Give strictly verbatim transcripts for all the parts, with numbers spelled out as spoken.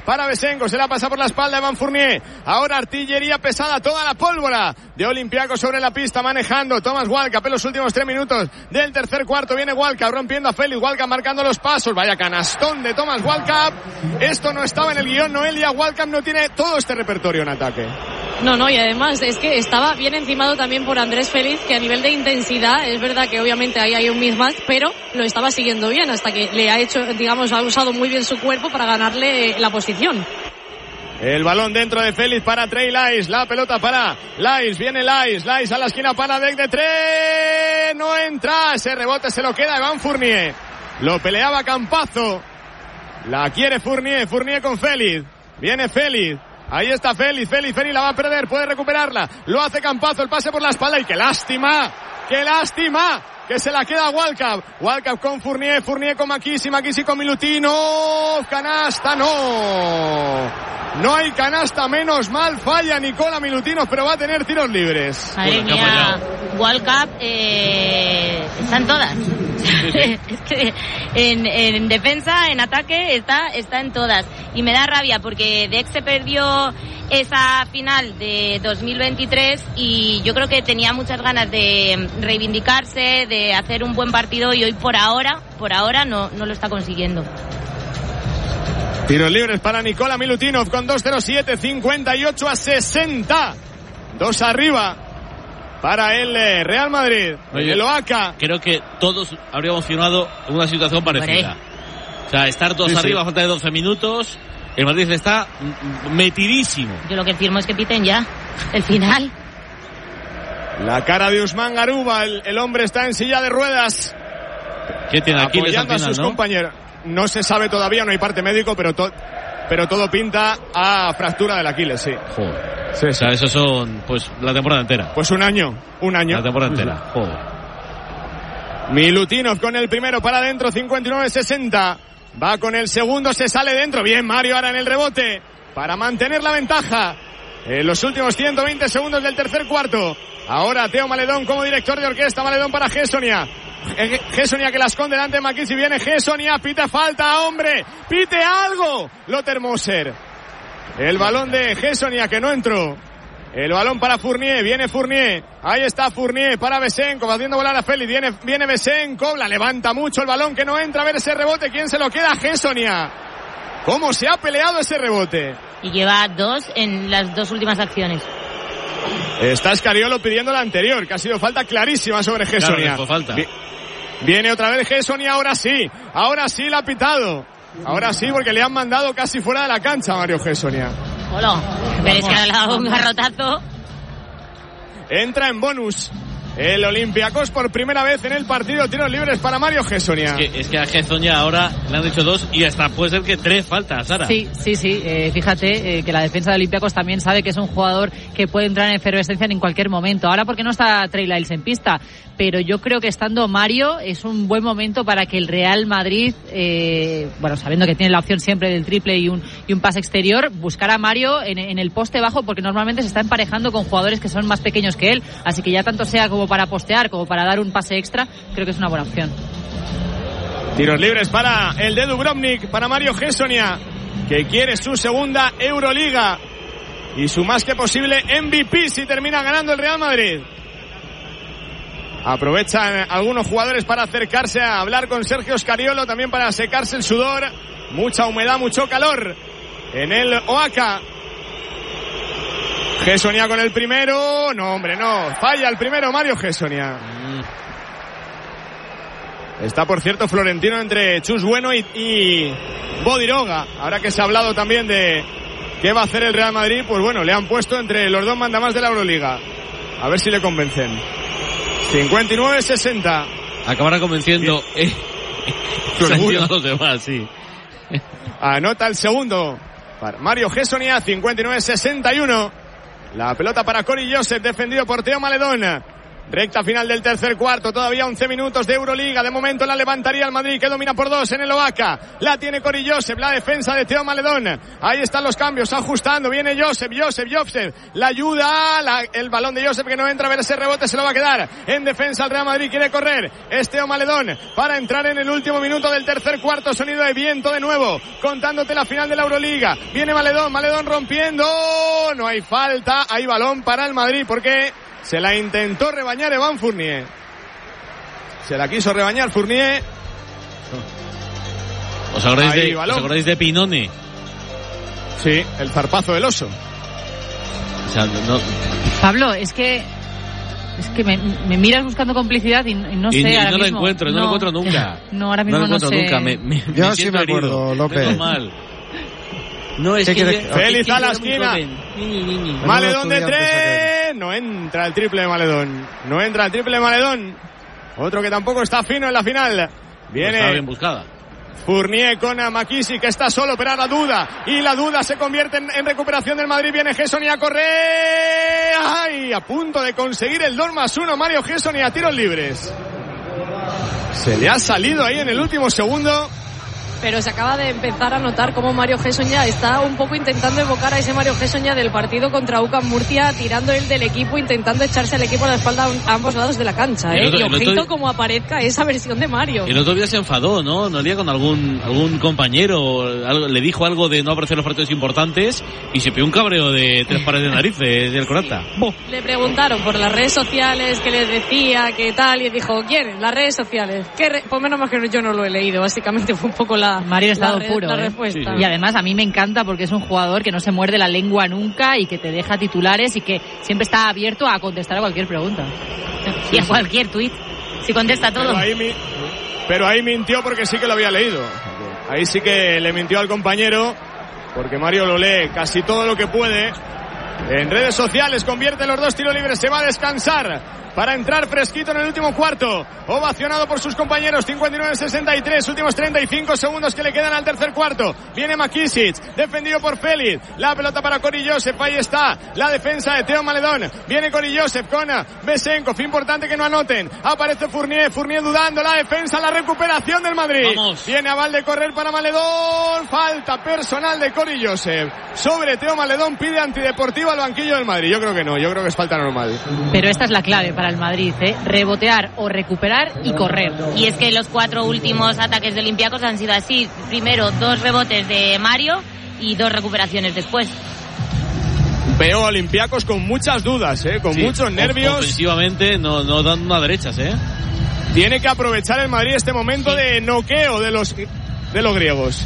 para Besenko, se la pasa por la espalda Evan Fournier. Ahora artillería pesada, toda la pólvora de Olympiacos sobre la pista, manejando Thomas Walkup en los últimos tres minutos del tercer cuarto. Viene Walkup rompiendo a Félix, Walkup marcando los pasos. Vaya canastón de Thomas Walkup. Esto no estaba en el guión, Noelia. Walkup no tiene todo este repertorio en ataque. No, no, y además es que estaba bien encimado también por Andrés Félix, que a nivel de intensidad, es verdad que obviamente ahí hay un mismatch, pero lo estaba siguiendo bien hasta que le ha hecho, digamos, ha usado muy bien su cuerpo para ganarle la posición. El balón dentro de Félix para Trey Lyles, la pelota para Lyles, viene Lyles, Lyles a la esquina para Deck de tres, no entra, ese rebote se lo queda Evan Fournier, lo peleaba Campazzo, la quiere Fournier, Fournier con Félix, viene Félix. Ahí está Félix, Félix, Félix la va a perder, puede recuperarla, lo hace Campazzo, el pase por la espalda y qué lástima, qué lástima, que se la queda Walkup, Walkup con Fournier, Fournier con Makisi, Makisi con Milutinov, canasta, no, no hay canasta, menos mal, falla Nicola Milutinov, pero va a tener tiros libres. Madre mía, Walkup eh, están todas. Sí, sí. Es que en, en defensa, en ataque, está, está en todas. Y me da rabia porque Dex se perdió esa final de dos mil veintitrés y yo creo que tenía muchas ganas de reivindicarse, de hacer un buen partido y hoy por ahora, por ahora no, no lo está consiguiendo. Tiros libres para Nicola Milutinov con dos cero siete, cincuenta y ocho a sesenta. Dos arriba para el Real Madrid. Oye, el Oaxaca. Creo que todos habríamos firmado una situación parecida. O sea, estar todos sí, arriba a sí. falta de doce minutos. El Madrid está metidísimo. Yo lo que firmo es que piten ya el final. La cara de Usman Garuba, el, el hombre está en silla de ruedas. ¿Qué tiene aquí? Apoyando final, a sus ¿no? compañeros. No se sabe todavía, no hay parte médico, pero, to- pero todo pinta a fractura del Aquiles, sí. Joder. Sí, o sea, esos son, pues, la temporada entera. Pues un año, un año. La temporada entera, joder. Milutinov con el primero para adentro, cincuenta y nueve sesenta. Va con el segundo, se sale dentro. Bien, Mario ahora en el rebote para mantener la ventaja en los últimos ciento veinte segundos del tercer cuarto. Ahora Teo Maledón como director de orquesta. Maledón para Gessonia. Gessonia que la esconde delante de Makisi. Viene Gessonia, pita falta, hombre. Pite algo. Lothar Moser. El balón de Gessonia que no entró. El balón para Fournier, viene Fournier, ahí está Fournier para Besenko, va haciendo volar a Félix, viene, viene Besenko, la levanta mucho el balón que no entra, a ver ese rebote, ¿quién se lo queda? Gessonia. ¿Cómo se ha peleado ese rebote? Y lleva dos en las dos últimas acciones. Está Scariolo pidiendo la anterior, que ha sido falta clarísima sobre Gessonia. Claro, falta. Viene otra vez Gessonia, ahora sí, ahora sí la ha pitado. Ahora sí, porque le han mandado casi fuera de la cancha a Mario Gessonia. Hola, pero es que le ha dado un garrotazo. Entra en bonus el Olympiacos por primera vez en el partido. Tiros libres para Mario Gessonia. Es que, es que a Gessonia ahora le han dicho dos y hasta puede ser que tres faltas, Sara. Sí, sí, sí. Eh, fíjate eh, que la defensa de Olympiacos también sabe que es un jugador que puede entrar en efervescencia en cualquier momento. Ahora porque no está Trey Lyles en pista, pero yo creo que estando Mario es un buen momento para que el Real Madrid, eh, bueno, sabiendo que tiene la opción siempre del triple y un y un pase exterior, buscar a Mario en, en el poste bajo, porque normalmente se está emparejando con jugadores que son más pequeños que él, así que ya tanto sea como para postear como para dar un pase extra, creo que es una buena opción. Tiros libres para el de Dubrovnik, para Mario Gessonia, que quiere su segunda Euroliga y su más que posible M V P si termina ganando el Real Madrid. Aprovechan algunos jugadores para acercarse a hablar con Sergio Scariolo, también para secarse el sudor. Mucha humedad, mucho calor en el Oaxaca. Gessonia con el primero. No, hombre, no. Falla el primero Mario Gessonia. Está, por cierto, Florentino entre Chus Bueno y, y Bodiroga. Ahora que se ha hablado también de qué va a hacer el Real Madrid, pues bueno, le han puesto entre los dos mandamás de la Euroliga. A ver si le convencen. cincuenta y nueve sesenta. Acabará convenciendo eh, a los demás, sí. Anota el segundo para Mario Gessonia, cincuenta y nueve sesenta y uno. La pelota para Cory Joseph, defendido por Teo Maledón. Recta final del tercer cuarto, todavía once minutos de Euroliga. De momento la levantaría el Madrid, que domina por dos en el Oaca. La tiene Cory Joseph, la defensa de Theo Maledón. Ahí están los cambios, ajustando. Viene Joseph, Joseph, Joseph. La ayuda, la, el balón de Joseph que no entra a ver ese rebote, se lo va a quedar. En defensa el Real Madrid, quiere correr. Es Theo Maledón para entrar en el último minuto del tercer cuarto. Sonido de viento de nuevo, contándote la final de la Euroliga. Viene Maledón, Maledón rompiendo. No hay falta, hay balón para el Madrid, porque se la intentó rebañar Evan Fournier. Se la quiso rebañar Fournier. ¿Os acordáis, de, ¿os acordáis de Pinone? Sí, el zarpazo del oso. O sea, no... Pablo, es que es que me, me miras buscando complicidad y, y no y, sé. Y ahora no la mismo, encuentro, no, no la encuentro nunca. No, ahora mismo no, no, no sé. Nunca. Me, me, Yo me sí me acuerdo, López. Mal. No, es que, que yo, Félix es que a la esquina. Ni, ni, ni. Maledón de tres. No entra el triple de Maledón. No entra el triple de Maledón. Otro que tampoco está fino en la final. Viene. Está bien buscada. Fournier con McKissick, que está solo, pero ahora duda. Y la duda se convierte en, en recuperación del Madrid. Viene Gessoni a correr. ¡Ay! A punto de conseguir el dos más uno. Mario Gessoni a tiros libres. Se le ha salido ahí en el último segundo. Pero se acaba de empezar a notar cómo Mario Gessoña está un poco intentando evocar a ese Mario Gessoña del partido contra U C A M Murcia, tirando él del equipo, intentando echarse al equipo a la espalda a ambos lados de la cancha, ¿eh? Otro, y ojito otro... como aparezca esa versión de Mario. El otro día se enfadó, ¿no? No lía con algún algún compañero, algo, le dijo algo de no aparecer los partidos importantes y se pegó un cabreo de tres pares de narices del croata. Le preguntaron por las redes sociales, que les decía, que tal, y dijo, ¿quién? Las redes sociales. ¿Qué re-? Pues menos mal que yo no lo he leído, básicamente fue un poco la Mario estado la, puro, la ¿eh? respuesta. Sí, sí. Y además a mí me encanta porque es un jugador que no se muerde la lengua nunca y que te deja titulares y que siempre está abierto a contestar a cualquier pregunta. Y a cualquier tuit. Si contesta todo. Pero ahí, mi, pero ahí mintió porque sí que lo había leído. Ahí sí que le mintió al compañero, porque Mario lo lee casi todo lo que puede. En redes sociales convierte los dos tiros libres, se va a descansar para entrar fresquito en el último cuarto, ovacionado por sus compañeros. Cincuenta y nueve sesenta y tres, últimos treinta y cinco segundos que le quedan al tercer cuarto. Viene McKissick, defendido por Félix, la pelota para Cory Joseph, ahí está la defensa de Theo Maledón. Viene Cory Joseph con Besenkov, importante que no anoten. Aparece Fournier, Fournier dudando, la defensa, la recuperación del Madrid. Vamos. Viene a Valde correr para Maledón, falta personal de Cory Joseph sobre Theo Maledón, pide antideportivo al banquillo del Madrid. Yo creo que no, yo creo que es falta normal. Pero esta es la clave para el Madrid, ¿eh? Rebotear o recuperar y correr. Y es que los cuatro últimos ataques de Olympiacos han sido así. Primero dos rebotes de Mario y dos recuperaciones después. Veo a Olympiacos con muchas dudas, ¿eh? Con sí, muchos nervios. Ofensivamente no, no dan una derechas, ¿eh? Tiene que aprovechar el Madrid este momento sí. de noqueo de los, de los griegos.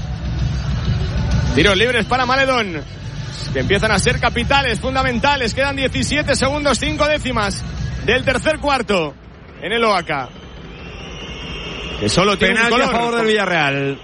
Tiros libres para Maledón, que empiezan a ser capitales, fundamentales. Quedan diecisiete segundos, cinco décimas del tercer cuarto en el Oaca, que solo tiene penalti un color. A favor del Villarreal.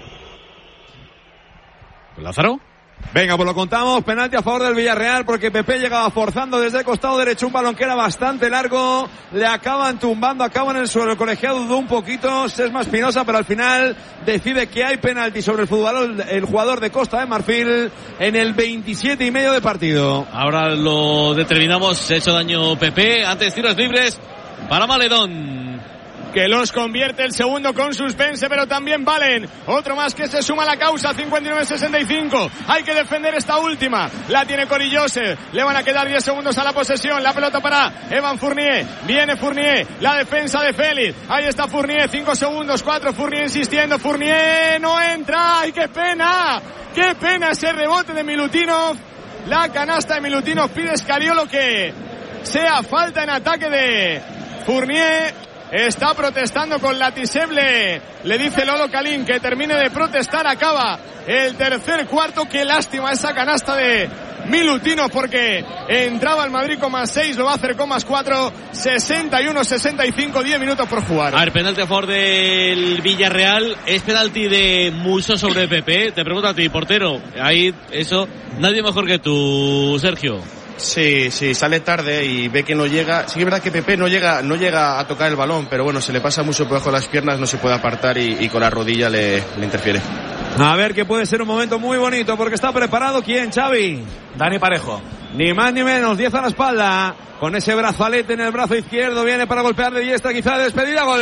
¿Lázaro? Venga, pues lo contamos, penalti a favor del Villarreal porque Pepe llegaba forzando desde el costado derecho un balón que era bastante largo, le acaban tumbando, acaban en el suelo, el colegiado dudó un poquito, Sesma Espinosa, pero al final decide que hay penalti sobre el futbolero, el jugador de Costa de Marfil en el veintisiete y medio de partido. Ahora lo determinamos, se ha hecho daño Pepe, antes tiros libres para Maledón, que los convierte el segundo con suspense, pero también valen. Otro más que se suma a la causa, cincuenta y nueve sesenta y cinco. Hay que defender esta última. La tiene Cory Joseph. Le van a quedar diez segundos a la posesión. La pelota para Evan Fournier. Viene Fournier. La defensa de Félix. Ahí está Fournier. cinco segundos. cuatro. Fournier insistiendo. Fournier no entra. ¡Ay, qué pena! ¡Qué pena ese rebote de Milutinov! La canasta de Milutinov pide Scariolo que sea falta en ataque de Fournier. Está protestando con Latiseble. Le dice Lolo Kalin que termine de protestar. Acaba el tercer cuarto. Qué lástima esa canasta de Milutinov porque entraba el Madrid con más seis. Lo va a hacer con más cuatro. sesenta y uno sesenta y cinco. diez minutos por jugar. A ver, penalti a favor del Villarreal. ¿Es penalti de Musso sobre Pepe? Te pregunto a ti, portero. Ahí, eso. Nadie mejor que tú, Sergio. Sí, sí, sale tarde y ve que no llega. Sí que es verdad que Pepe no llega, no llega a tocar el balón, pero bueno, se le pasa mucho por debajo de las piernas, no se puede apartar y, y con la rodilla le, le interfiere. A ver, que puede ser un momento muy bonito porque está preparado. ¿Quién, Xavi? Dani Parejo. Ni más ni menos, diez a la espalda. Con ese brazalete en el brazo izquierdo, viene para golpear de diestra, quizá de despedida. Gol.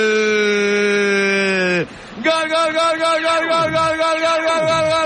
Gol, gol, gol, gol, gol, gol, gol, gol, gol, gol,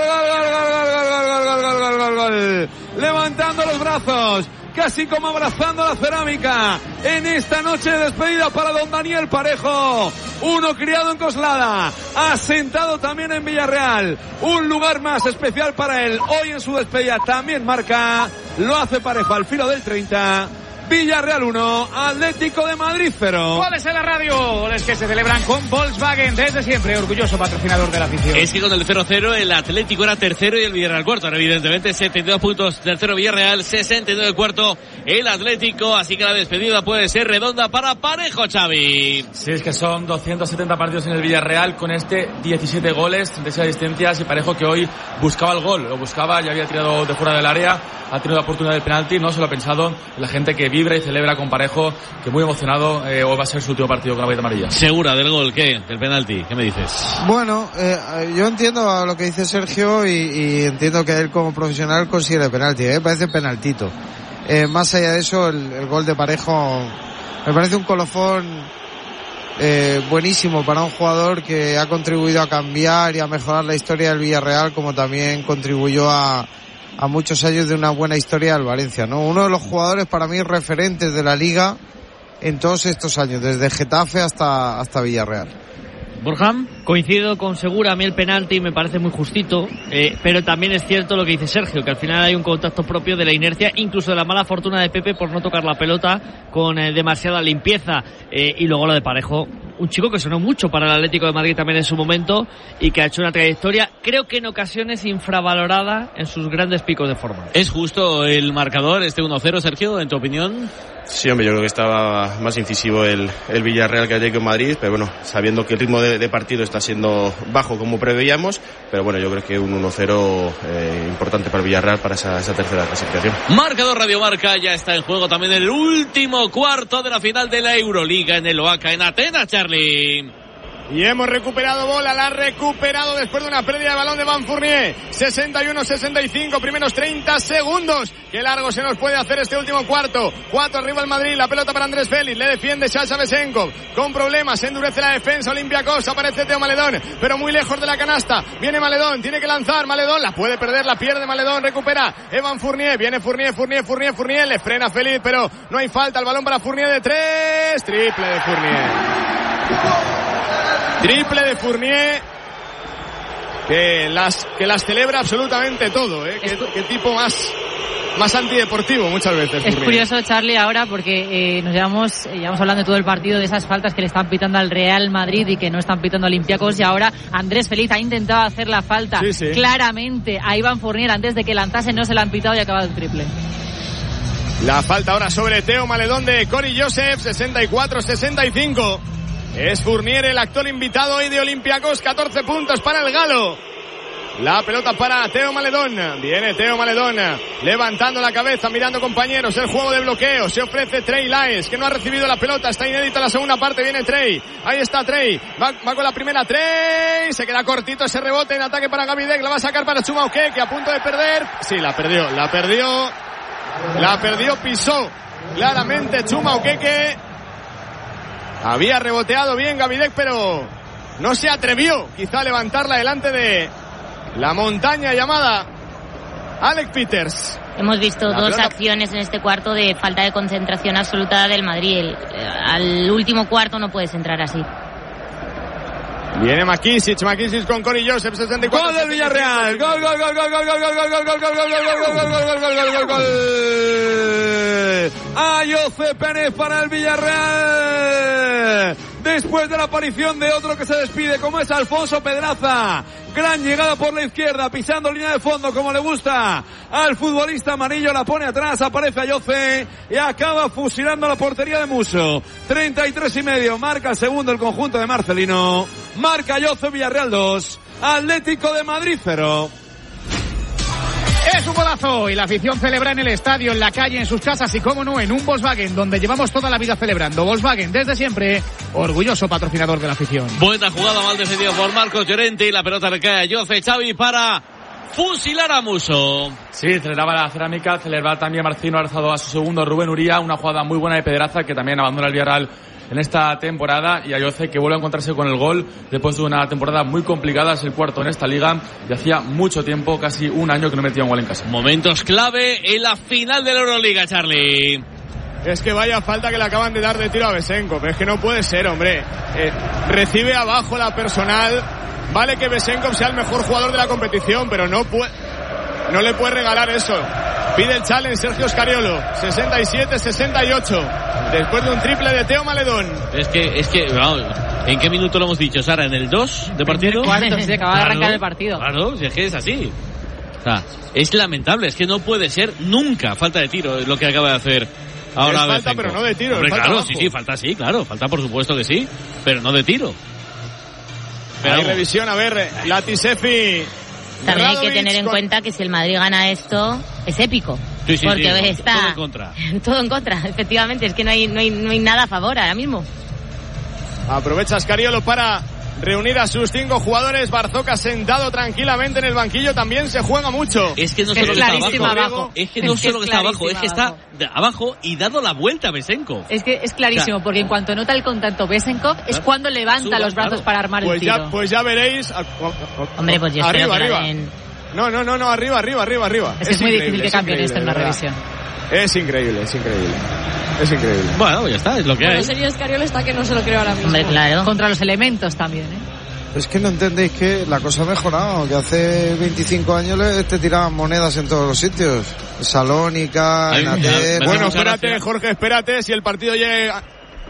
gol, gol, gol, gol. Levantando los brazos, casi como abrazando la cerámica en esta noche de despedida para don Daniel Parejo, uno criado en Coslada, asentado también en Villarreal, un lugar más especial para él. Hoy en su despedida también marca, lo hace Parejo al filo del treinta. Villarreal uno, Atlético de Madrid cero. Goles en la radio, goles que se celebran con Volkswagen desde siempre, orgulloso patrocinador de la afición. Es que con el cero cero el Atlético era tercero y el Villarreal cuarto. Ahora, evidentemente, setenta y dos puntos tercero Villarreal, sesenta y nueve cuarto el Atlético. Así que la despedida puede ser redonda para Parejo, Xavi. Sí, es que son doscientos setenta partidos en el Villarreal con este diecisiete goles, treinta y seis asistencias y Parejo que hoy buscaba el gol, lo buscaba, ya había tirado de fuera del área, ha tenido la oportunidad del penalti, no se lo ha pensado. La gente que vibra y celebra con Parejo, que muy emocionado, eh, hoy va a ser su último partido con la Baita Amarilla. ¿Segura del gol? ¿Qué? ¿Del penalti? ¿Qué me dices? Bueno, eh, yo entiendo lo que dice Sergio y, y entiendo que él como profesional consigue el penalti, ¿eh? Parece penaltito. Eh, más allá de eso, el, el gol de Parejo me parece un colofón eh, buenísimo para un jugador que ha contribuido a cambiar y a mejorar la historia del Villarreal, como también contribuyó a a muchos años de una buena historia del Valencia, ¿no? Uno de los jugadores para mí referentes de la Liga en todos estos años, desde Getafe hasta, hasta Villarreal. Borjam, coincido con Segura, a mí el penalti me parece muy justito, eh, pero también es cierto lo que dice Sergio, que al final hay un contacto propio de la inercia, incluso de la mala fortuna de Pepe por no tocar la pelota con eh, demasiada limpieza, eh, y luego lo de Parejo, un chico que sonó mucho para el Atlético de Madrid también en su momento y que ha hecho una trayectoria, creo que en ocasiones infravalorada en sus grandes picos de forma. ¿Es justo el marcador, este uno cero, Sergio, en tu opinión? Sí, hombre, yo creo que estaba más incisivo el, el Villarreal que el Atlético de Madrid, pero bueno, sabiendo que el ritmo de, de partido está siendo bajo como preveíamos, pero bueno, yo creo que un uno cero eh, importante para el Villarreal para esa, esa tercera clasificación. Marcador Radio Marca, ya está en juego también el último cuarto de la final de la Euroliga en el Oaca, en Atenas, Charlie. Y hemos recuperado bola, la ha recuperado después de una pérdida de balón de Van Fournier. sesenta y uno sesenta y cinco, primeros treinta segundos. Qué largo se nos puede hacer este último cuarto. Cuatro arriba el Madrid, la pelota para Andrés Félix. Le defiende Sasha Besenkov. Con problemas, se endurece la defensa Olympiacos. Aparece Teo Maledón, pero muy lejos de la canasta. Viene Maledón, tiene que lanzar Maledón. La puede perder, la pierde Maledón. Recupera Evan Fournier. Viene Fournier, Fournier, Fournier, Fournier. Le frena Félix, pero no hay falta. El balón para Fournier de tres. Triple de Fournier. Triple de Fournier, que las que las celebra absolutamente todo, ¿eh? Qué, qué tipo más más antideportivo muchas veces. Es Fournier. curioso, Charlie, ahora porque eh, nos llevamos, eh, llevamos hablando de todo el partido, de esas faltas que le están pitando al Real Madrid y que no están pitando a Olympiacos, y ahora Andrés Félix ha intentado hacer la falta sí, sí. claramente a Iván Fournier antes de que lanzase, no se la han pitado y ha acabado el triple. La falta ahora sobre Teo Maledón de Cory Joseph, sesenta y cuatro sesenta y cinco. Es Fournier el actual invitado hoy de Olympiacos, catorce puntos para el galo. La pelota para Teo Maledón. Viene Teo Maledón levantando la cabeza, mirando compañeros. El juego de bloqueo. Se ofrece Trey Lyles, que no ha recibido la pelota. Está inédita la segunda parte. Viene Trey. Ahí está Trey. Va, va con la primera Trey. Se queda cortito ese rebote en ataque para Gavidec. La va a sacar para Chuma Okeke, que a punto de perder. Sí, la perdió. La perdió. La perdió. Pisó claramente Chuma Okeke. Había reboteado bien Gavidec, pero no se atrevió quizá a levantarla delante de la montaña llamada Alec Peters. Hemos visto la dos pelota... acciones en este cuarto de falta de concentración absoluta del Madrid. El, eh, al último cuarto no puedes entrar así. Viene McKissic, McKissic con Cory Joseph, sesenta y cuatro. Gol del Villarreal. Gol, gol, gol, gol, gol, gol, gol, gol, gol, gol, gol, gol, gol, gol, gol, gol, gol, gol, gol. Ayoce Pérez para el Villarreal. Después de la aparición de otro que se despide, como es Alfonso Pedraza. Gran llegada por la izquierda, pisando línea de fondo como le gusta al futbolista amarillo. La pone atrás, aparece Ayoce y acaba fusilando la portería de Muso. treinta y tres y medio, marca el segundo el conjunto de Marcelino. Marca Ayoce, Villarreal dos, Atlético de Madrid cero. Es un golazo y la afición celebra en el estadio, en la calle, en sus casas y, cómo no, en un Volkswagen, donde llevamos toda la vida celebrando. Volkswagen, desde siempre, orgulloso patrocinador de la afición. Buena jugada, mal defendido por Marcos Llorente y la pelota recae a Jose Xavi para fusilar a Muso. Sí, celebraba la cerámica, celebraba también Marcino Arzado a su segundo Rubén Uría, una jugada muy buena de Pedraza que también abandona el Villarreal en esta temporada, y Ayoce que vuelve a encontrarse con el gol después de una temporada muy complicada, es el cuarto en esta liga y hacía mucho tiempo, casi un año que no metía un gol en casa. Momentos clave en la final de la Euroliga, Charlie. Es que vaya falta que le acaban de dar de tiro a Besenkov, pero es que no puede ser, hombre. Eh, recibe abajo la personal, vale que Besenkov sea el mejor jugador de la competición, pero no puede, no le puede regalar eso. Pide el challenge Sergio Scariolo, sesenta y siete sesenta y ocho, después de un triple de Teo Maledón. Es que, es que, vamos, ¿en qué minuto lo hemos dicho, Sara? ¿En el dos de partido? Cuarto, se acaba de arrancar Claro, el partido. Claro, si es que es así. O sea, es lamentable, es que no puede ser nunca falta de tiro lo que acaba de hacer ahora. Es falta, Bezenko. pero no de tiro. Hombre, falta claro, abajo. sí, sí, falta sí, claro, falta por supuesto que sí, pero no de tiro. Pero Hay vamos. revisión, a ver, Latisefi. También hay que Radovic tener en con- cuenta que si el Madrid gana esto, es épico. Sí, sí, porque sí, está todo en contra. todo en contra, efectivamente. Es que no hay, no hay, no hay nada a favor ahora mismo. Aprovecha Scariolo para reunir a sus cinco jugadores. Barzoca sentado tranquilamente en el banquillo, también se juega mucho. Es que no Es solo que está clarísimo abajo, abajo. es que no Es que solo es que está abajo, es que clarísimo está de- abajo y dado la vuelta a Besenko. Es que es clarísimo, O sea, porque en cuanto nota el contacto Besenkov es Claro. cuando levanta Suba, los brazos claro. para armar Pues el tiro. ya, pues ya veréis. Hombre, pues yo espero arriba, que la arriba. den. No, no, no, no, arriba, arriba, arriba, arriba. Es que es muy increíble, difícil que es cambien increíble, esto en de una verdad. revisión. Es increíble, es increíble. Es increíble. Bueno, ya está, es lo que Bueno, hay. sería Escariolo está que no se lo creo ahora mismo. Hombre, claro. Contra los elementos también, ¿eh? Es que no entendéis que la cosa ha mejorado, que hace veinticinco años le- te tiraban monedas en todos los sitios. Salónica, Ay, en me- Aten. me hace Bueno, mucha espérate, gracia. Jorge, espérate. Si el partido llega.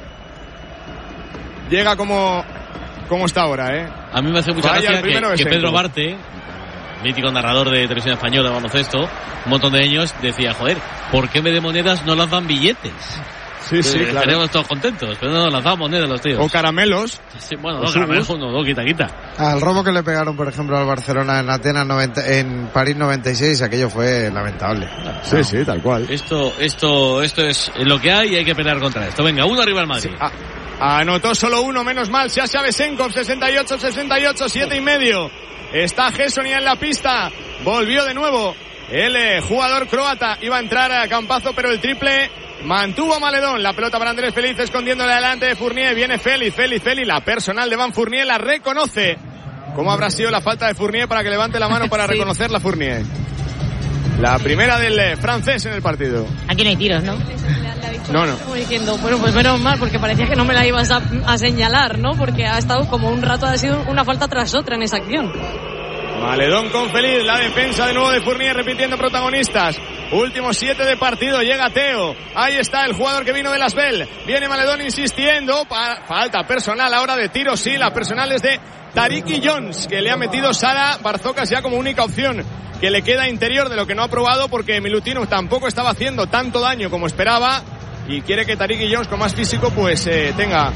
Llega como. Como está ahora, ¿eh? A mí me hace mucha Vaya, gracia el primero que, que Besenko. Pedro Barte, mítico narrador de televisión española de baloncesto, un montón de años, decía, joder, ¿por qué en vez de monedas no lanzan billetes? Sí, sí, Eh, claro. Estaríamos todos contentos, pero no nos lanzaban monedas los tíos. O caramelos. Sí, bueno, o no, caramelos, subos. no, no, quita, quita. Al robo que le pegaron, por ejemplo, al Barcelona en Atenas noventa, en París noventa y seis, aquello fue lamentable. Sí, sí, tal cual. Esto, esto, esto es lo que hay y hay que pelear contra esto. Venga, uno arriba al Madrid. Ah, anotó solo uno, menos mal. Sasha Besenkov, sesenta y ocho sesenta y ocho, siete y medio. Está Gessonia en la pista. Volvió de nuevo el eh, jugador croata. Iba a entrar a Campazo, pero el triple mantuvo a Maledón. La pelota para Andrés Feliz, escondiéndole adelante de Fournier. Viene Feliz, Feliz, Feliz. La personal de Van Fournier la reconoce. ¿Cómo habrá sido la falta de Fournier para que levante la mano para Sí. reconocerla Fournier? La primera del eh, francés en el partido. Aquí no hay tiros, ¿no? No, no. Como diciendo, bueno, pues menos mal, porque parecía que no me la ibas a, a señalar, ¿no? Porque ha estado como un rato, ha sido una falta tras otra en esa acción. Maledón con Feliz, la defensa de nuevo de Fournier repitiendo protagonistas. Últimos siete de partido, llega Teo. Ahí está el jugador que vino de Las Bell. Viene Maledón insistiendo. Pa- falta personal ahora de tiro, sí, la personal es de Tariki Jones, que le ha metido Sara Barzocas ya como única opción que le queda interior de lo que no ha probado, porque Milutinov tampoco estaba haciendo tanto daño como esperaba y quiere que Tariki Jones con más físico pues eh, tenga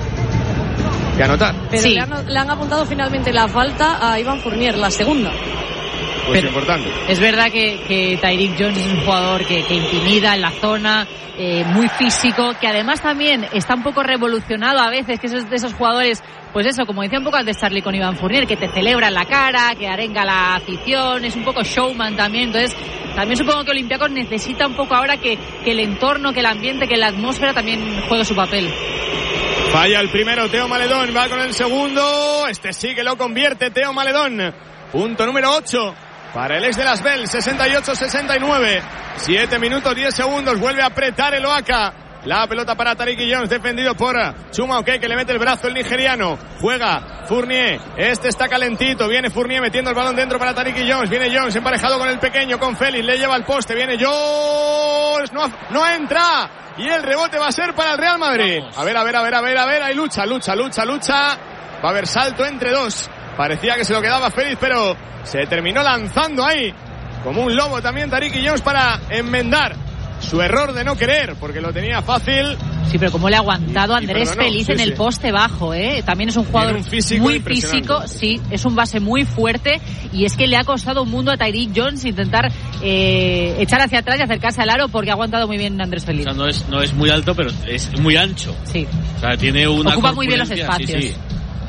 que anotar. Pero Sí. le, han, le han apuntado finalmente la falta a Iván Fournier, la segunda. Pues Pero- importante. Es verdad que, que Tyreek Jones es un jugador que, que intimida en la zona, eh, muy físico, que además también está un poco revolucionado a veces, que es de esos jugadores, pues eso, como decía un poco antes Charlie con Iván Fournier, que te celebra en la cara, que arenga la afición, es un poco showman también. Entonces, también supongo que Olympiacos necesita un poco ahora que, que el entorno, que el ambiente, que la atmósfera también juegue su papel. Falla el primero, Teo Maledón, va con el segundo, este sí que lo convierte, Teo Maledón. Punto número ocho para el ex de Las Bell, sesenta y ocho sesenta y nueve. siete minutos, diez segundos, vuelve a apretar el Oaxaca. La pelota para Tariki Jones, defendido por Chuma OK, que le mete el brazo el nigeriano. Juega Fournier, este está calentito, viene Fournier metiendo el balón dentro para Tariki Jones. Viene Jones emparejado con el pequeño, con Félix, le lleva al poste, viene Jones, no, no entra. Y el rebote va a ser para el Real Madrid. Vamos. A ver, a ver, a ver, a ver, a ver, hay lucha, lucha, lucha, lucha. Va a haber salto entre dos. Parecía que se lo quedaba Félix, pero se terminó lanzando ahí como un lobo también Tariki Jones para enmendar su error de no querer, porque lo tenía fácil. Sí, pero como le ha aguantado Y- y Andrés perdonó, Feliz sí, en el sí. poste bajo, ¿eh? También es un jugador Tiene un físico muy impresionante. físico, sí, es un base muy fuerte y es que le ha costado un mundo a Tyreek Jones intentar eh, echar hacia atrás y acercarse al aro porque ha aguantado muy bien Andrés O Feliz. sea, no es, no es muy alto, pero es muy ancho. Sí. O sea, tiene una Ocupa muy bien los corpulencia, sí, espacios. sí. O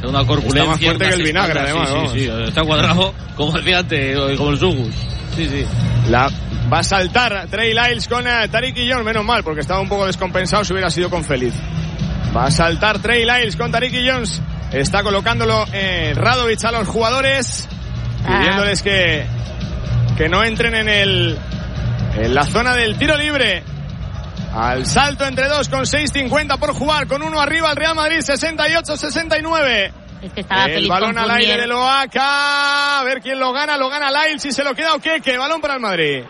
Una corpulencia. Está más fuerte que el vinagre, además. Sí, sí, sí, está cuadrado, como decía antes, como el Sugus. Sí, sí. La, va a saltar Trey Lyles con uh, Tariq Jones, menos mal, porque estaba un poco descompensado si hubiera sido con Feliz. Va a saltar Trey Lyles con Tariq Jones. Está colocándolo eh, Radovic a los jugadores, pidiéndoles que, que no entren en el en la zona del tiro libre. Al salto entre dos con seis cincuenta por jugar, con uno arriba el Real Madrid, sesenta y ocho sesenta y nueve. Es que estaba el balón al aire de Loaca, a ver quién lo gana, lo gana Lyles, si se lo queda o Keke, balón para el Madrid.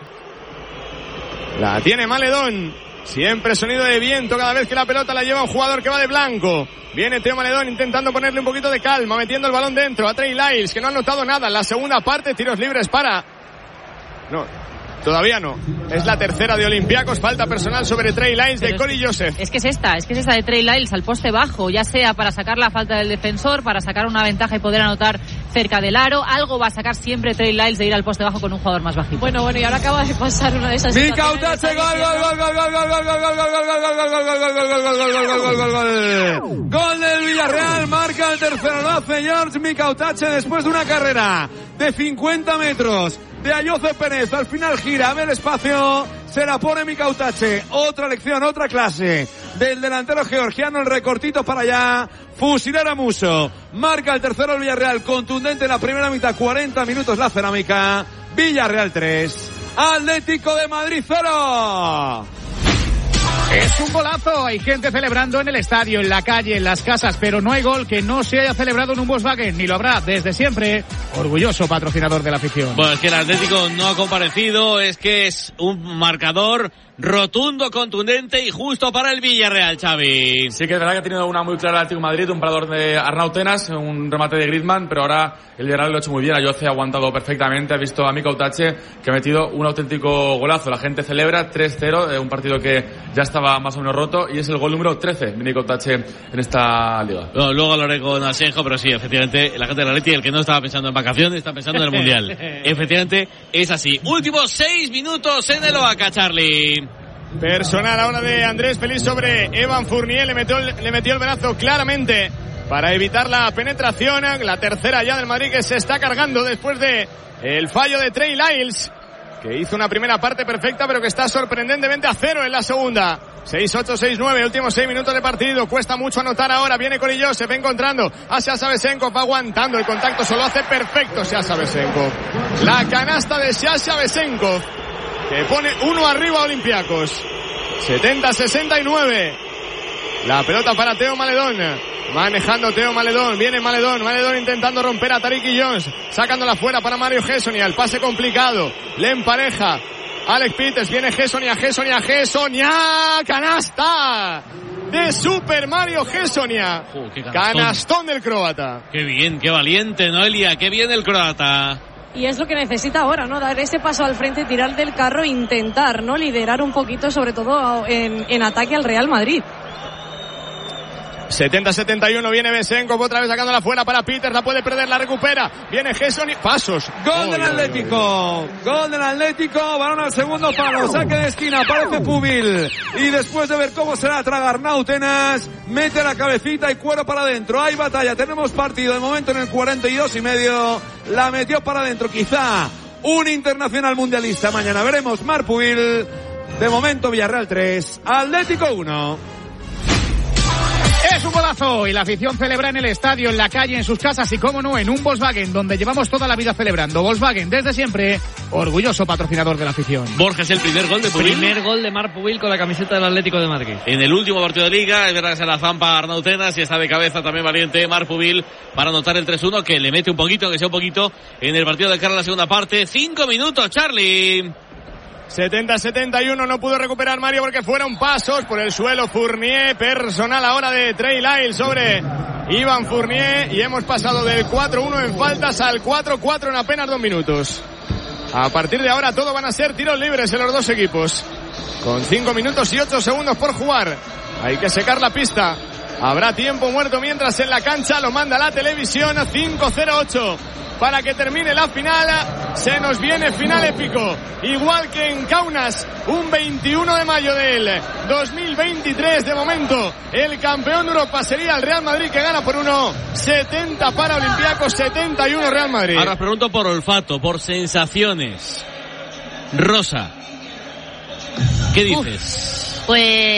La tiene Maledón, siempre sonido de viento cada vez que la pelota la lleva un jugador que va de blanco. Viene Teo Maledón intentando ponerle un poquito de calma, metiendo el balón dentro a Trey Lyles, que no ha notado nada en la segunda parte, tiros libres para... No... Todavía no. Es la tercera de Olympiacos. Falta personal sobre Trey Lyles de Corey Joseph. Es que es esta, es que es esta de Trey Lyles al poste bajo, ya sea para sacar la falta del defensor, para sacar una ventaja y poder anotar cerca del aro. Algo va a sacar siempre Trey Lyles de ir al poste bajo con un jugador más bajito. Bueno, bueno, y ahora acaba de pasar una de esas situaciones. Micautache, gol, gol, gol, gol, gol, gol, gol, gol, gol, gol, gol, gol, gol, gol del Villarreal, marca el tercero, lo hace George Micautache después de una carrera de cincuenta metros de Ayoce Pérez. Al final gira, a ver el espacio, se la pone Micautache. Otra lección, otra clase del delantero georgiano, el recortito para allá. Fusilera Muso, marca el tercero el Villarreal, contundente en la primera mitad, cuarenta minutos la cerámica. Villarreal tres, Atlético de Madrid cero. Es un golazo, hay gente celebrando en el estadio, en la calle, en las casas, pero no hay gol que no se haya celebrado en un Volkswagen, ni lo habrá desde siempre. Orgulloso patrocinador de la afición. Bueno, es que el Atlético no ha comparecido, es que es un marcador rotundo, contundente y justo para el Villarreal, Xavi. Sí que es verdad que ha tenido una muy clara el Atlético de Madrid, un parador de Arnau Tenas, un remate de Griezmann, pero ahora el Villarreal lo ha hecho muy bien. Ayoce ha aguantado perfectamente, ha visto a Micautache que ha metido un auténtico golazo. La gente celebra tres cero, eh, un partido que ya estaba más o menos roto, y es el gol número trece de Micautache en esta liga. No, luego hablaré con Asenjo, pero sí, efectivamente, la gente del Atleti, el que no estaba pensando en vacaciones, está pensando en el Mundial. Efectivamente, es así. Últimos seis minutos en el Oaca, Charlie. Personal ahora de Andrés Feliz sobre Evan Fournier, le metió, le metió el brazo claramente para evitar la penetración. La tercera ya del Madrid, que se está cargando después de el fallo de Trey Lyles, que hizo una primera parte perfecta, pero que está sorprendentemente a cero en la segunda. seis ocho, seis nueve, últimos seis minutos de partido. Cuesta mucho anotar ahora. Viene Corey Joseph encontrando a Sasha Besenkov, aguantando el contacto. Solo hace perfecto Sasha Besenkov. La canasta de Sasha Besenkov, que pone uno arriba a Olympiacos. setenta a sesenta y nueve. La pelota para Teo Maledón. Manejando Teo Maledón. Viene Maledón. Maledón intentando romper a Tariq Jones. Sacándola fuera para Mario Gessonia. El pase complicado. Le empareja Alex Peters. Viene Gessonia. Gessonia. Gessonia. Canasta de Super Mario Gessonia. Oh, canastón. Canastón del croata. Qué bien, qué valiente, Noelia. Qué bien el croata. Y es lo que necesita ahora, ¿no? Dar ese paso al frente, tirar del carro, intentar, ¿no? Liderar un poquito, sobre todo en, en ataque al Real Madrid. setenta a setenta y uno, viene Besenkov otra vez sacándola fuera para Peters, la puede perder, la recupera. Viene Gessonia, pasos. Gol oh, del oh, Atlético, oh, oh. gol del Atlético, balón al segundo palo, saque de esquina, aparece Pubil. Y después de ver cómo se la traga Arnau Tenas, mete la cabecita y cuero para adentro. Hay batalla, tenemos partido de momento en el cuarenta y dos y medio. La metió para adentro, quizá un internacional mundialista. Mañana veremos. Marc Pubil. De momento Villarreal tres, Atlético uno. Es un golazo y la afición celebra en el estadio, en la calle, en sus casas y, cómo no, en un Volkswagen, donde llevamos toda la vida celebrando. Volkswagen, desde siempre, orgulloso patrocinador de la afición. Borges, el primer gol de Pubil. Primer gol de Marc Pubil con la camiseta del Atlético de Madrid. En el último partido de Liga, es verdad que se la zampa Arnau Tenas y está de cabeza también valiente Marc Pubil para anotar el tres uno, que le mete un poquito, que sea un poquito, en el partido de cara a la segunda parte. Cinco minutos, Charlie. setenta a setenta y uno, no pudo recuperar Mario porque fueron pasos por el suelo. Fournier, personal ahora de Trey Lyles sobre Ivan Fournier, y hemos pasado del cuatro uno en faltas al cuatro cuatro en apenas dos minutos. A partir de ahora todo van a ser tiros libres en los dos equipos, con cinco minutos y ocho segundos por jugar. Hay que secar la pista. Habrá tiempo muerto mientras en la cancha lo manda la televisión. Cinco cero ocho para que termine la final. Se nos viene final épico, igual que en Kaunas, un veintiuno de mayo del dos mil veintitrés. De momento el campeón de Europa sería el Real Madrid, que gana por uno setenta para Olympiacos, setenta y uno Real Madrid. Ahora os pregunto por olfato, por sensaciones. Rosa, ¿qué dices? Uf, pues...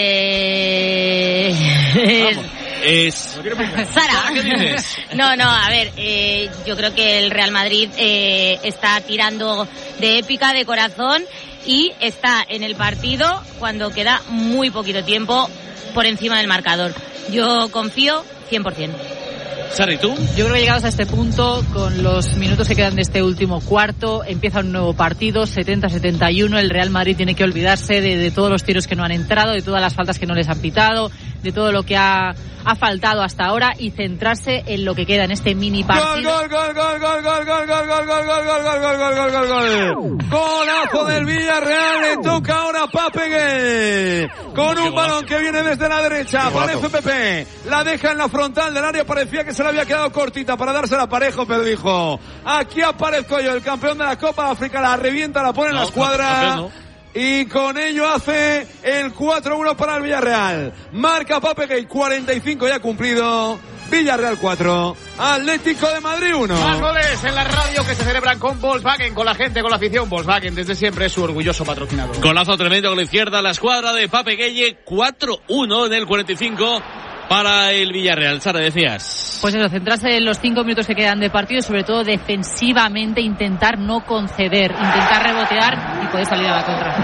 Vamos. Es... Sara, ¿qué dices? No, no, a ver, eh, yo creo que el Real Madrid eh, está tirando de épica, de corazón, y está en el partido cuando queda muy poquito tiempo por encima del marcador. Yo confío cien por ciento. Sara, ¿y tú? Yo creo que llegados a este punto, con los minutos que quedan de este último cuarto, empieza un nuevo partido, setenta a setenta y uno. El Real Madrid tiene que olvidarse de, de todos los tiros que no han entrado, de todas las faltas que no les han pitado, de todo lo que ha, ha faltado hasta ahora, y centrarse en lo que queda en este mini partido. Gol, gol, gol, gol, gol, gol, gol, gol, gol, gol, gol, gol, gol, gol, gol, gol, gol. Golazo del Villarreal, le toca ahora a Papegué, con un balón que viene desde la derecha, aparece Pepe, la deja en la frontal del área, parecía que se le había quedado cortita para dársela a Parejo, pero dijo, aquí aparezco yo, el campeón de la Copa de África, la revienta, la pone en la escuadra. Y con ello hace el cuatro uno para el Villarreal. Marca Papegué, cuarenta y cinco ya cumplido. Villarreal cuatro, Atlético de Madrid uno. Más goles en la radio que se celebran con Volkswagen, con la gente, con la afición. Volkswagen desde siempre es su orgulloso patrocinador. Golazo tremendo con la izquierda, la escuadra de Papegué, cuatro uno en el cuarenta y cinco para el Villarreal. Sara, decías. Pues eso, centrarse en los cinco minutos que quedan de partido y sobre todo defensivamente intentar no conceder, intentar rebotear y poder salir a la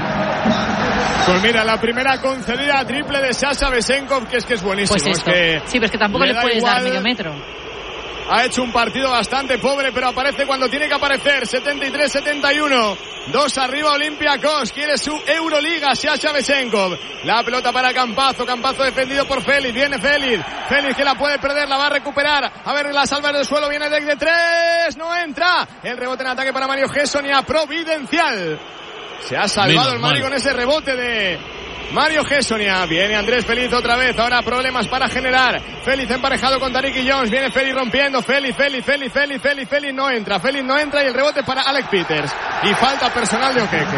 contra. Pues mira, la primera concedida triple de Sasha Besenkov, que es que es buenísimo. Pues es que sí, pero es que tampoco le, le puedes igual. dar medio metro. Ha hecho un partido bastante pobre, pero aparece cuando tiene que aparecer. setenta y tres setenta y uno. Dos arriba Olympiacos. Quiere su Euroliga, Sasha Besenkov. La pelota para Campazo. Campazo defendido por Félix. Viene Félix. Félix que la puede perder, la va a recuperar. A ver, la salva del suelo. Viene Deck de tres. No entra. El rebote en ataque para Mario Gessonia. Providencial. Se ha salvado Menos el Madrid con ese rebote de Mario Gessonia. Viene Andrés Félix otra vez. Ahora problemas para generar. Félix emparejado con Tariq Jones. Viene Félix rompiendo. Félix, Félix, Félix, Félix, Félix, Félix no entra. Félix no entra y el rebote para Alec Peters. Y falta personal de Okeke.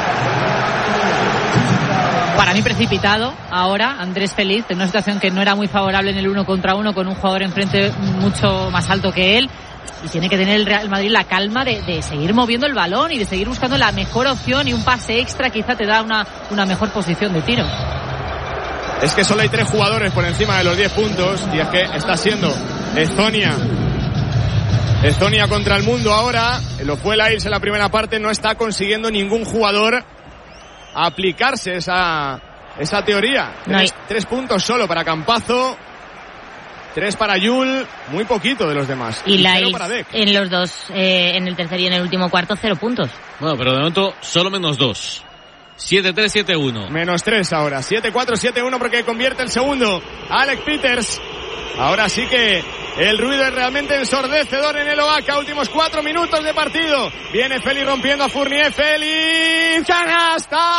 Para mí precipitado ahora Andrés Félix en una situación que no era muy favorable en el uno contra uno, con un jugador enfrente mucho más alto que él. Y tiene que tener el Real Madrid la calma de, de seguir moviendo el balón y de seguir buscando la mejor opción, y un pase extra quizá te da una, una mejor posición de tiro. Es que solo hay tres jugadores por encima de los diez puntos, y es que está siendo Estonia. Estonia contra el mundo ahora. Lo fue la Ilse en la primera parte. No está consiguiendo ningún jugador aplicarse esa, esa teoría. No hay... Tres puntos solo para Campazo. Tres para Yul, muy poquito de los demás. Y, y la en los dos, eh, en el tercer y en el último cuarto, cero puntos. Bueno, pero de momento solo menos dos. siete tres siete uno. Menos tres ahora. siete cuatro siete uno porque convierte el segundo. Alec Peters. Ahora sí que el ruido es realmente ensordecedor en el Oaca. Últimos cuatro minutos de partido. Viene Félix rompiendo a Fournier. Félix. ¡Canasta!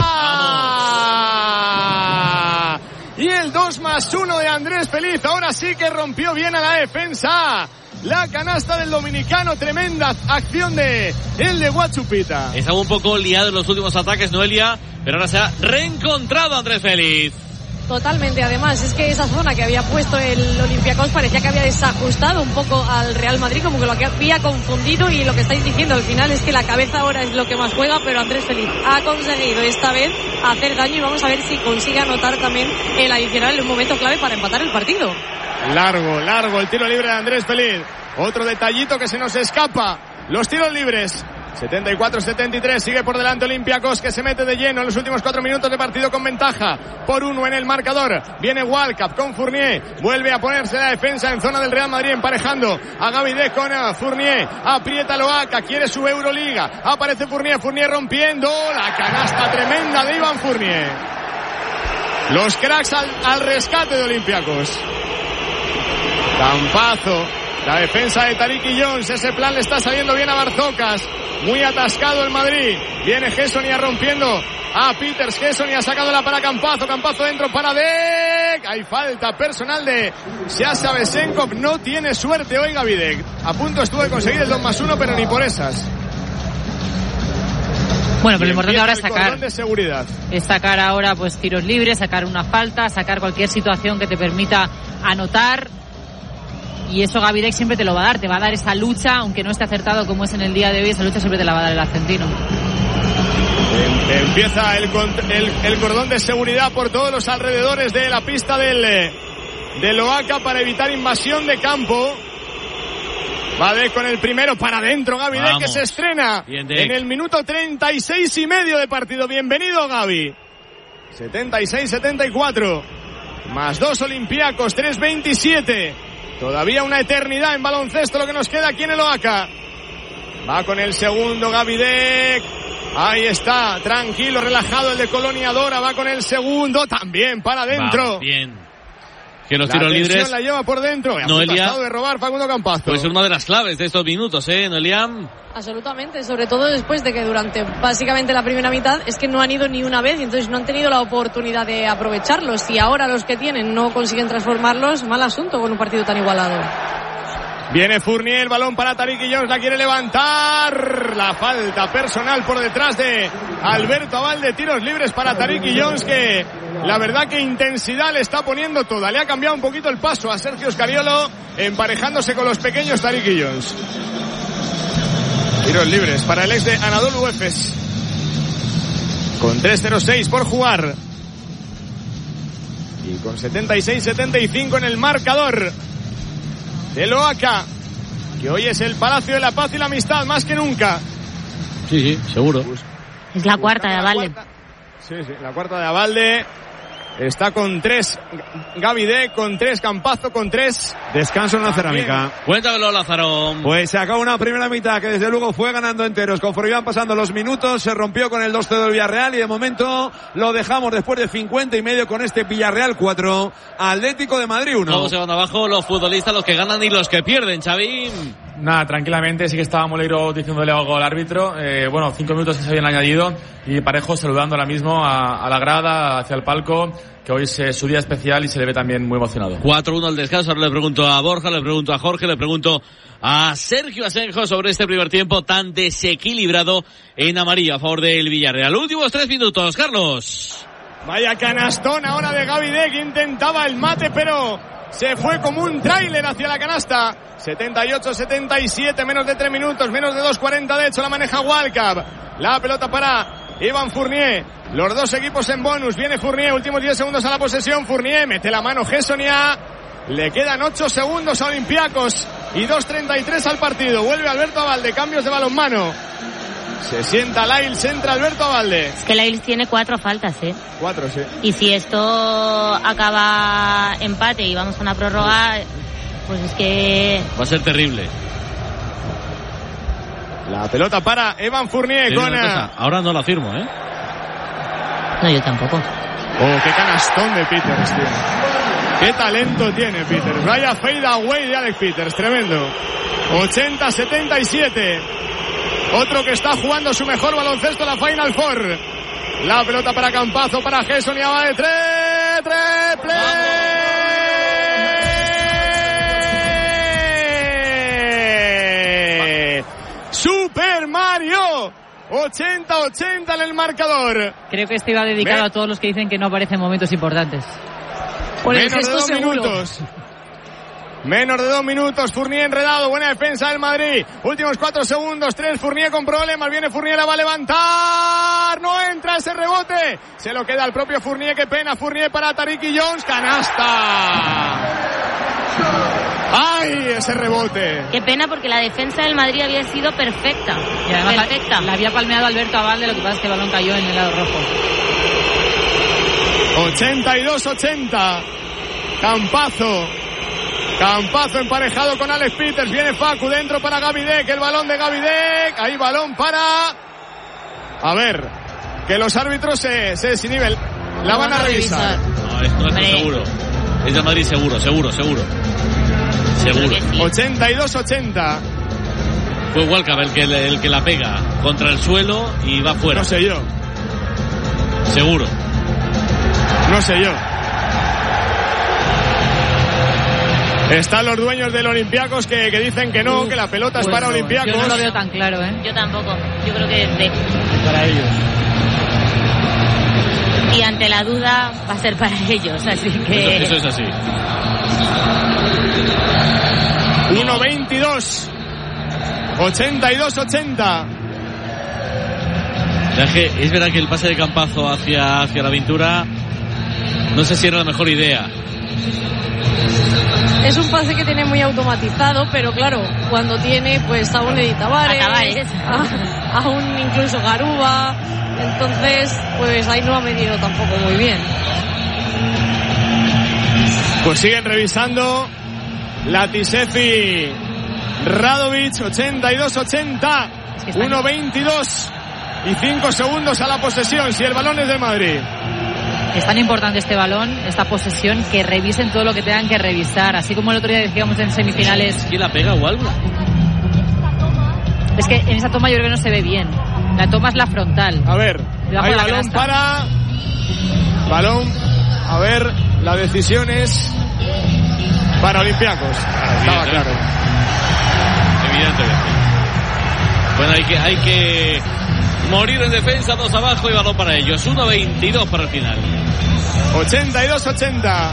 ¡Vamos! Y el dos más uno de Andrés Félix. Ahora sí que rompió bien a la defensa. La canasta del dominicano. Tremenda acción de el de Guachupita. Estaba un poco liado en los últimos ataques, Noelia, pero ahora se ha reencontrado Andrés Félix. Totalmente, además es que esa zona que había puesto el Olympiacos parecía que había desajustado un poco al Real Madrid, como que lo que había confundido, y lo que estáis diciendo al final es que la cabeza ahora es lo que más juega, pero Andrés Félix ha conseguido esta vez hacer daño, y vamos a ver si consigue anotar también el adicional en un momento clave para empatar el partido. Largo, largo el tiro libre de Andrés Félix. Otro detallito que se nos escapa. Los tiros libres. setenta y cuatro setenta y tres, sigue por delante Olympiacos, que se mete de lleno en los últimos cuatro minutos de partido con ventaja por uno en el marcador. Viene Walcap con Fournier, vuelve a ponerse la defensa en zona del Real Madrid, emparejando a Gavidé con Fournier. Aprieta Loaca, quiere su Euroliga, aparece Fournier, Fournier rompiendo la canasta tremenda de Iván Fournier. Los cracks al, al rescate de Olympiacos. Campazo, la defensa de Tariq Jones, ese plan le está saliendo bien a Barzocas. Muy atascado el Madrid. Viene Gessonia rompiendo a Peters. Gessonia ha sacado la para Campazo. Campazo dentro para Deck. Gavidec. Hay falta personal de Sasha Besenkov. No tiene suerte hoy Gavidec. A punto estuvo de conseguir el dos más uno, pero ni por esas. Bueno, pero lo importante ahora es sacar, de seguridad. es sacar ahora pues tiros libres, sacar una falta, sacar cualquier situación que te permita anotar. Y eso Gavidec siempre te lo va a dar, te va a dar esa lucha, aunque no esté acertado como es en el día de hoy, esa lucha siempre te la va a dar el argentino. Empieza el, el, el cordón de seguridad por todos los alrededores de la pista del, del Oaca para evitar invasión de campo. Va de con el primero para adentro Gavidec, que se estrena en el minuto treinta y seis y medio de partido. Bienvenido Gavi. setenta y seis setenta y cuatro. Más dos Olympiacos, tres veintisiete. Todavía una eternidad en baloncesto lo que nos queda aquí en el Oaca. Va con el segundo Gavidec. Ahí está, tranquilo, relajado el de Colonia Dora. Va con el segundo, también para adentro. Va, bien. Que los la tiros libres la lleva por dentro. Noelia, de robar Facundo Campazo. Pues es una de las claves de estos minutos, ¿eh, Noelia? Absolutamente, sobre todo después de que durante básicamente la primera mitad es que no han ido ni una vez y entonces no han tenido la oportunidad de aprovecharlos. Y ahora los que tienen no consiguen transformarlos, mal asunto con un partido tan igualado. Viene Fournier, el balón para Tariq Jones, la quiere levantar. La falta personal por detrás de Alberto Abalde. Tiros libres para Tariq Jones, que la verdad que intensidad le está poniendo toda. Le ha cambiado un poquito el paso a Sergio Scariolo, emparejándose con los pequeños Tariq Jones. Tiros libres para el ex de Anadolu Efes. Con tres cero seis por jugar. Y con setenta y seis setenta y cinco en el marcador del Oaca, que hoy es el Palacio de la Paz y la Amistad más que nunca. Sí, sí, seguro. Es la cuarta de Abalde. Sí, sí, la cuarta de Abalde. Está con tres Gavidec, con tres Campazo, con tres. Descanso en la cerámica. Cuéntamelo, Lázaro. Pues se acabó una primera mitad que desde luego fue ganando enteros. Conforme iban pasando los minutos, se rompió con el dos cero del Villarreal y de momento lo dejamos después de cincuenta y medio con este Villarreal cuatro, Atlético de Madrid uno. Todos se van abajo los futbolistas, los que ganan y los que pierden, Xavi. Nada, tranquilamente, sí que estaba Moleiro diciéndole algo al árbitro. Eh, bueno, cinco minutos que se habían añadido y Parejo saludando ahora mismo a, a la grada, hacia el palco, que hoy es su día especial y se le ve también muy emocionado. cuatro uno al descanso. Ahora le pregunto a Borja, le pregunto a Jorge, le pregunto a Sergio Asenjo sobre este primer tiempo tan desequilibrado en amarillo a favor del Villarreal. Últimos tres minutos, Carlos. Vaya canastón ahora de Gavidec, intentaba el mate, pero se fue como un tráiler hacia la canasta. setenta y ocho setenta y siete, menos de tres minutos, menos de dos cuarenta de hecho, la maneja Walcap. La pelota para Evan Fournier. Los dos equipos en bonus. Viene Fournier, últimos diez segundos a la posesión. Fournier mete la mano Gessonia. Le quedan ocho segundos a Olympiacos y dos treinta y tres al partido. Vuelve Alberto Abalde, cambios de balonmano. Se sienta Lyles, entra Alberto Abalde. Es que Lyles tiene cuatro faltas, ¿eh? Cuatro, sí. Y si esto acaba empate y vamos a una prórroga, pues es que va a ser terrible. La pelota para Evan Fournier con... Ahora no la firmo, ¿eh? No, yo tampoco. Oh, qué canastón de Peters, tío. Qué talento tiene Peters. Vaya fade away de Alex Peters, tremendo. ochenta setenta y siete. Otro que está jugando su mejor baloncesto, la Final Four. La pelota para Campazo, para Gessonia, va de tres, tres, play. Super Mario. ochenta ochenta en el marcador. Creo que este iba dedicado Me... a todos los que dicen que no aparecen momentos importantes. Por el Menos de dos seguro. minutos. Menos de dos minutos, Fournier enredado, buena defensa del Madrid. Últimos cuatro segundos, tres, Fournier con problemas, viene Fournier, la va a levantar, no entra ese rebote, se lo queda al propio Fournier, qué pena, Fournier para Tariq Jones, canasta. ¡Ay, ese rebote! Qué pena porque la defensa del Madrid había sido perfecta. Y además perfecta. La, la había palmeado Alberto Abalde, lo que pasa es que el balón cayó en el lado rojo. ochenta y dos ochenta. Campazo. Campazo emparejado con Alex Peters. Viene Facu dentro para Gavidec. El balón de Gavidec. Ahí balón para... A ver, que los árbitros se, se desinhiben. La van a revisar. No, esto es seguro. Es de Madrid seguro, seguro, seguro. Seguro. ochenta y dos ochenta. Fue Walcap el que, el que la pega contra el suelo y va fuera. No sé yo. Seguro. No sé yo. Están los dueños del Olympiacos que, que dicen que no, que la pelota pues es para no, Olympiacos. Yo no lo veo tan claro, ¿eh? Yo tampoco. Yo creo que es de... Para ellos. Y ante la duda va a ser para ellos, así que... Eso, eso es así. uno veintidós. ochenta y dos ochenta. Es, que es verdad que el pase de Campazo hacia, hacia la Ventura, no sé si era la mejor idea. Es un pase que tiene muy automatizado, pero claro, cuando tiene pues a un Edi Tavares, a, a un incluso Garuba, entonces pues ahí no ha medido tampoco muy bien. Pues siguen revisando Latisefi, Radovic, ochenta y dos ochenta, Es que está uno veintidós y cinco segundos a la posesión, si el balón es del Madrid. Es tan importante este balón, esta posesión, que revisen todo lo que tengan que revisar. Así como el otro día decíamos en semifinales. ¿Quién la pega o algo? Es que en esa toma yo creo que no se ve bien. La toma es la frontal. A ver, Debajo hay de la balón canasta. para... Balón, a ver, la decisión es para Olympiacos. Estaba claro. Evidentemente. Bueno, hay que, hay que morir en defensa, dos abajo y balón para ellos. uno veintidós para el final. ochenta y dos ochenta.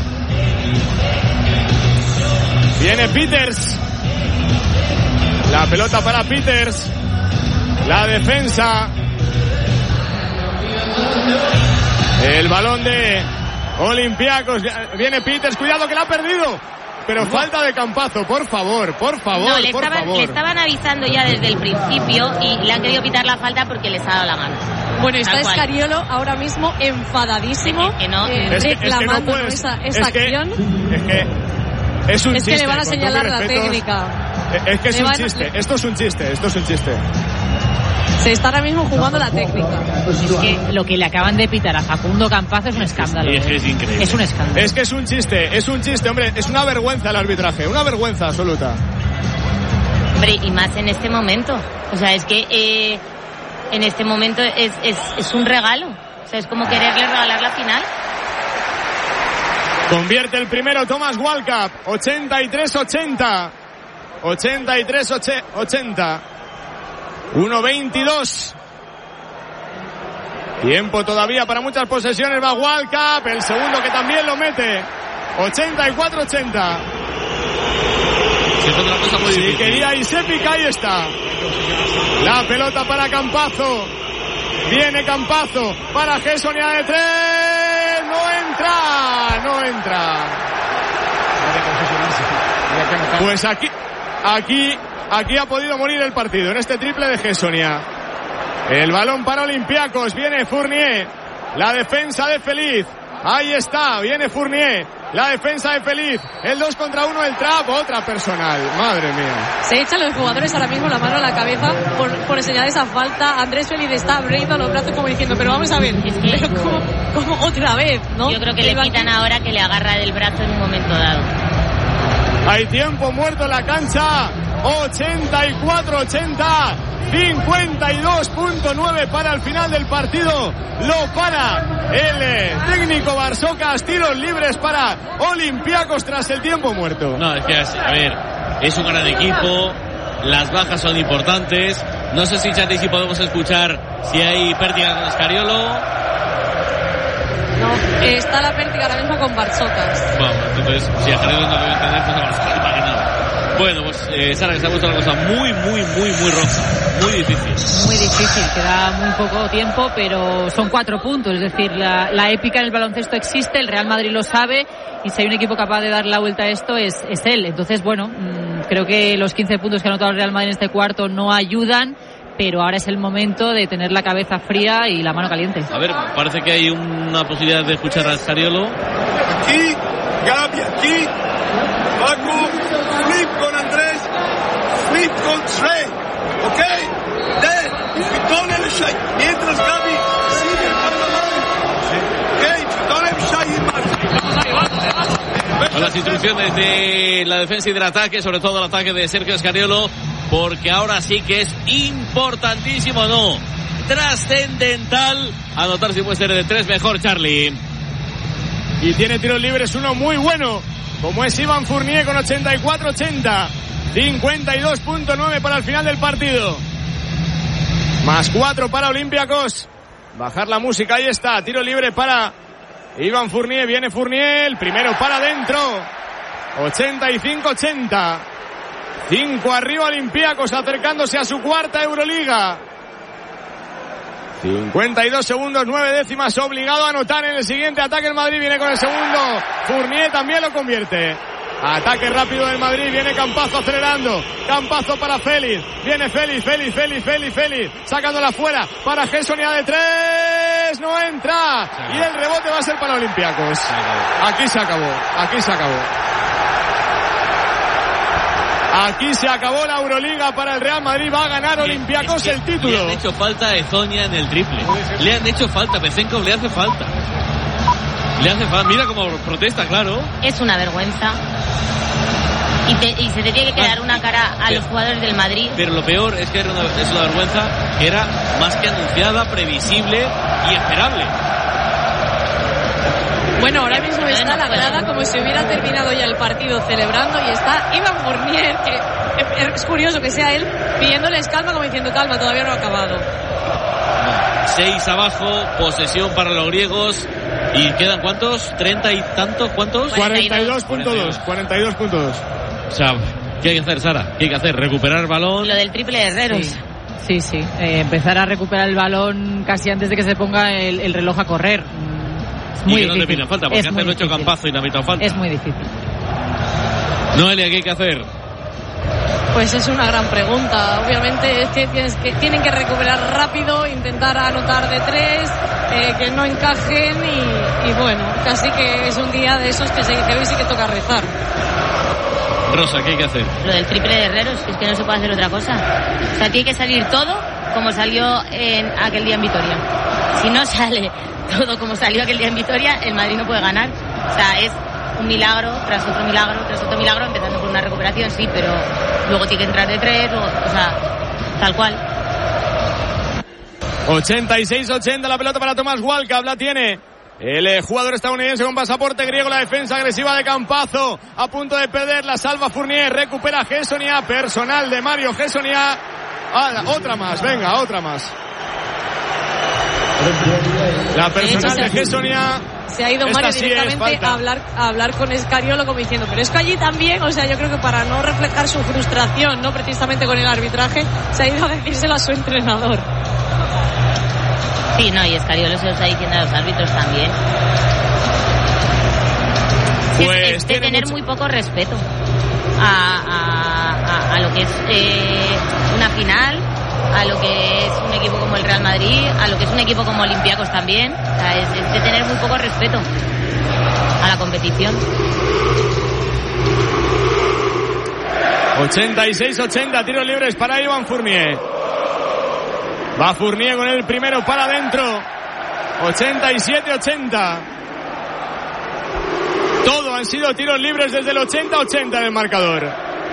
Viene Peters. La pelota para Peters. La defensa. El balón de Olympiacos. Viene Peters. Cuidado que la ha perdido. Pero falta de Campazo, por favor, por favor, No, le por estaban, favor. le estaban avisando ya desde el principio y le han querido pitar la falta porque les ha dado la mano. Bueno, está Tal cual. Escariolo ahora mismo enfadadísimo, Que no. eh, Es que- es que no reclamando ¿no? puedes- esa, es esa que- acción. Es que es un Es que chiste. le van a con todos señalar mis la respetos. técnica. Es que es Le un van a- chiste. Esto es un chiste. Esto es un chiste. Se está ahora mismo jugando la técnica. Es que lo que le acaban de pitar a Facundo Campazo es un escándalo. Y es que es increíble. Es un escándalo. Es que es un chiste. Es un chiste, hombre. Es una vergüenza el arbitraje. Una vergüenza absoluta. Hombre, y más en este momento. O sea, es que eh, en este momento es, es, es un regalo. O sea, es como quererle regalar la final. Convierte el primero Thomas Walcap. ochenta y tres ochenta. ochenta y tres ochenta. uno veintidós. Tiempo todavía para muchas posesiones. Va Walcap. El segundo que también lo mete. ochenta y cuatro ochenta. Se hace una cosa muy Si difícil. quería Isepic, ahí está. La pelota para Campazo. Viene Campazo para Gessonia de tres. No entra. No entra. Pues aquí, aquí, aquí ha podido morir el partido en este triple de Gessonia. El balón para Olympiacos. Viene Fournier. La defensa de Feliz. Ahí está. Viene Fournier. La defensa de Feliz. El dos contra uno. El trap. Otra personal. Madre mía. Se echan los jugadores ahora mismo la mano a la cabeza por, por enseñar esa falta. Andrés Feliz está abriendo los brazos como diciendo, pero vamos a ver, Es que- pero como, como otra vez, ¿no? Yo creo que le El pitan ahora que le agarra del brazo en un momento dado. Hay tiempo muerto en la cancha. ochenta y cuatro ochenta. cincuenta y dos punto nueve para el final del partido. Lo para el eh, técnico Barsocas. Tiros libres para Olympiacos tras el tiempo muerto. No, es que, a ver, es un gran equipo. Las bajas son importantes. No sé si, Chati, si podemos escuchar si hay pérdida con Escariolo. No, está la pértiga ahora mismo con Barsocas. Vamos, entonces, si a Escariolo no lo debe entender, pues a Barsocas para que nada. Bueno, pues, eh, Sara, que se ha puesto una cosa muy, muy, muy, muy roja. Muy difícil. Muy difícil, queda muy poco tiempo, pero son cuatro puntos. Es decir, la, la épica en el baloncesto existe, el Real Madrid lo sabe, y si hay un equipo capaz de dar la vuelta a esto es, es él. Entonces, bueno, mmm, creo que los quince puntos que ha anotado el Real Madrid en este cuarto no ayudan, pero ahora es el momento de tener la cabeza fría y la mano caliente. A ver, parece que hay una posibilidad de escuchar a Escariolo. Aquí, Gabi, aquí. Paco, flip con Andrés, flip con Trey, ¿ok? De, Fitone Shai, mientras Gabi sigue el ok, Fitone Shai. Con las instrucciones de la defensa y del ataque, sobre todo el ataque de Sergio Escariolo, porque ahora sí que es importantísimo, no, trascendental anotar si puede ser de tres mejor, Charlie. Y tiene tiros libres uno muy bueno como es Iván Fournier con ochenta y cuatro ochenta. cincuenta y dos punto nueve para el final del partido. Más cuatro para Olympiacos. Bajar la música, ahí está. Tiro libre para Iván Fournier. Viene Fournier, el primero para adentro. ochenta y cinco ochenta. cinco arriba Olympiacos, acercándose a su cuarta Euroliga. cincuenta y dos segundos, nueve décimas, obligado a anotar en el siguiente ataque. El Madrid viene con el segundo. Fournier también lo convierte. Ataque rápido del Madrid, viene Campazzo acelerando. Campazzo para Félix. Viene Félix, Félix, Félix, Félix, Félix. Sacándola fuera para Gessonia de tres. No entra. Y el rebote va a ser para Olympiacos. Aquí se acabó, aquí se acabó. Aquí se acabó la Euroliga para el Real Madrid. Va a ganar Olympiacos el título. Le han hecho falta a Ezonia en el triple. Le han hecho falta, Bezenkov le hace falta. Le hace falta. Mira cómo protesta, claro. Es una vergüenza. Y, te, y se te tiene que quedar una cara a los jugadores del Madrid. Pero lo peor es que era una, es una vergüenza que era más que anunciada, previsible y esperable. Bueno, ahora mismo está la grada como si hubiera terminado ya el partido celebrando y está Iván Fournier, que es curioso que sea él pidiéndoles calma como diciendo calma, todavía no ha acabado. Seis abajo, posesión para los griegos. ¿Y quedan cuántos? ¿Treinta y tantos? ¿Cuántos? cuarenta y dos punto dos. cuarenta y dos punto dos. O sea, ¿qué hay que hacer, Sara? ¿Qué hay que hacer? ¿Recuperar el balón? Lo del triple de Herreros. Sí. Sí, sí, eh, empezar a recuperar el balón casi antes de que se ponga el, el reloj a correr. Es muy y que no difícil. te piden falta, porque es antes lo ha hecho Campazzo y no ha pitado falta. Es muy difícil. Noelia, ¿qué hay que hacer? Pues es una gran pregunta. Obviamente es que, tienes que tienen que recuperar rápido, intentar anotar de tres, eh, que no encajen y, y bueno, casi que es un día de esos que, se, que hoy sí que toca rezar. Rosa, ¿qué hay que hacer? Lo del triple de Herreros, que es que no se puede hacer otra cosa. O sea, tiene que salir todo como salió en aquel día en Vitoria. Si no sale todo como salió aquel día en Vitoria, el Madrid no puede ganar. O sea, es un milagro tras otro milagro tras otro milagro, empezando por una recuperación, sí, pero luego tiene que entrar de tres, luego, o sea, tal cual. ochenta y seis ochenta la pelota para Tomás Walcap, la tiene el eh, jugador estadounidense con pasaporte griego. La defensa agresiva de Campazzo, a punto de perder, la salva Fournier, recupera Gessonia, personal de Mario Gessonia. Ah, otra más, venga, otra más. La personal de, de Gessonia. Se ha ido Mario sí directamente a hablar, a hablar con Escariolo como diciendo, pero es que allí también, o sea, yo creo que para no reflejar su frustración, no precisamente con el arbitraje, se ha ido a decírselo a su entrenador. Sí, no, y Escariolo se lo está diciendo a los árbitros también. Pues es, es de tener mucho... muy poco respeto a, a, a, a lo que es eh, una final, a lo que es un equipo como el Real Madrid, a lo que es un equipo como Olympiacos también. O sea, es, es de tener muy poco respeto a la competición. ochenta y seis ochenta, tiros libres para Iván Fournier. Va Fournier con el primero para adentro. ochenta y siete ochenta. Todo han sido tiros libres desde el ochenta ochenta en el marcador.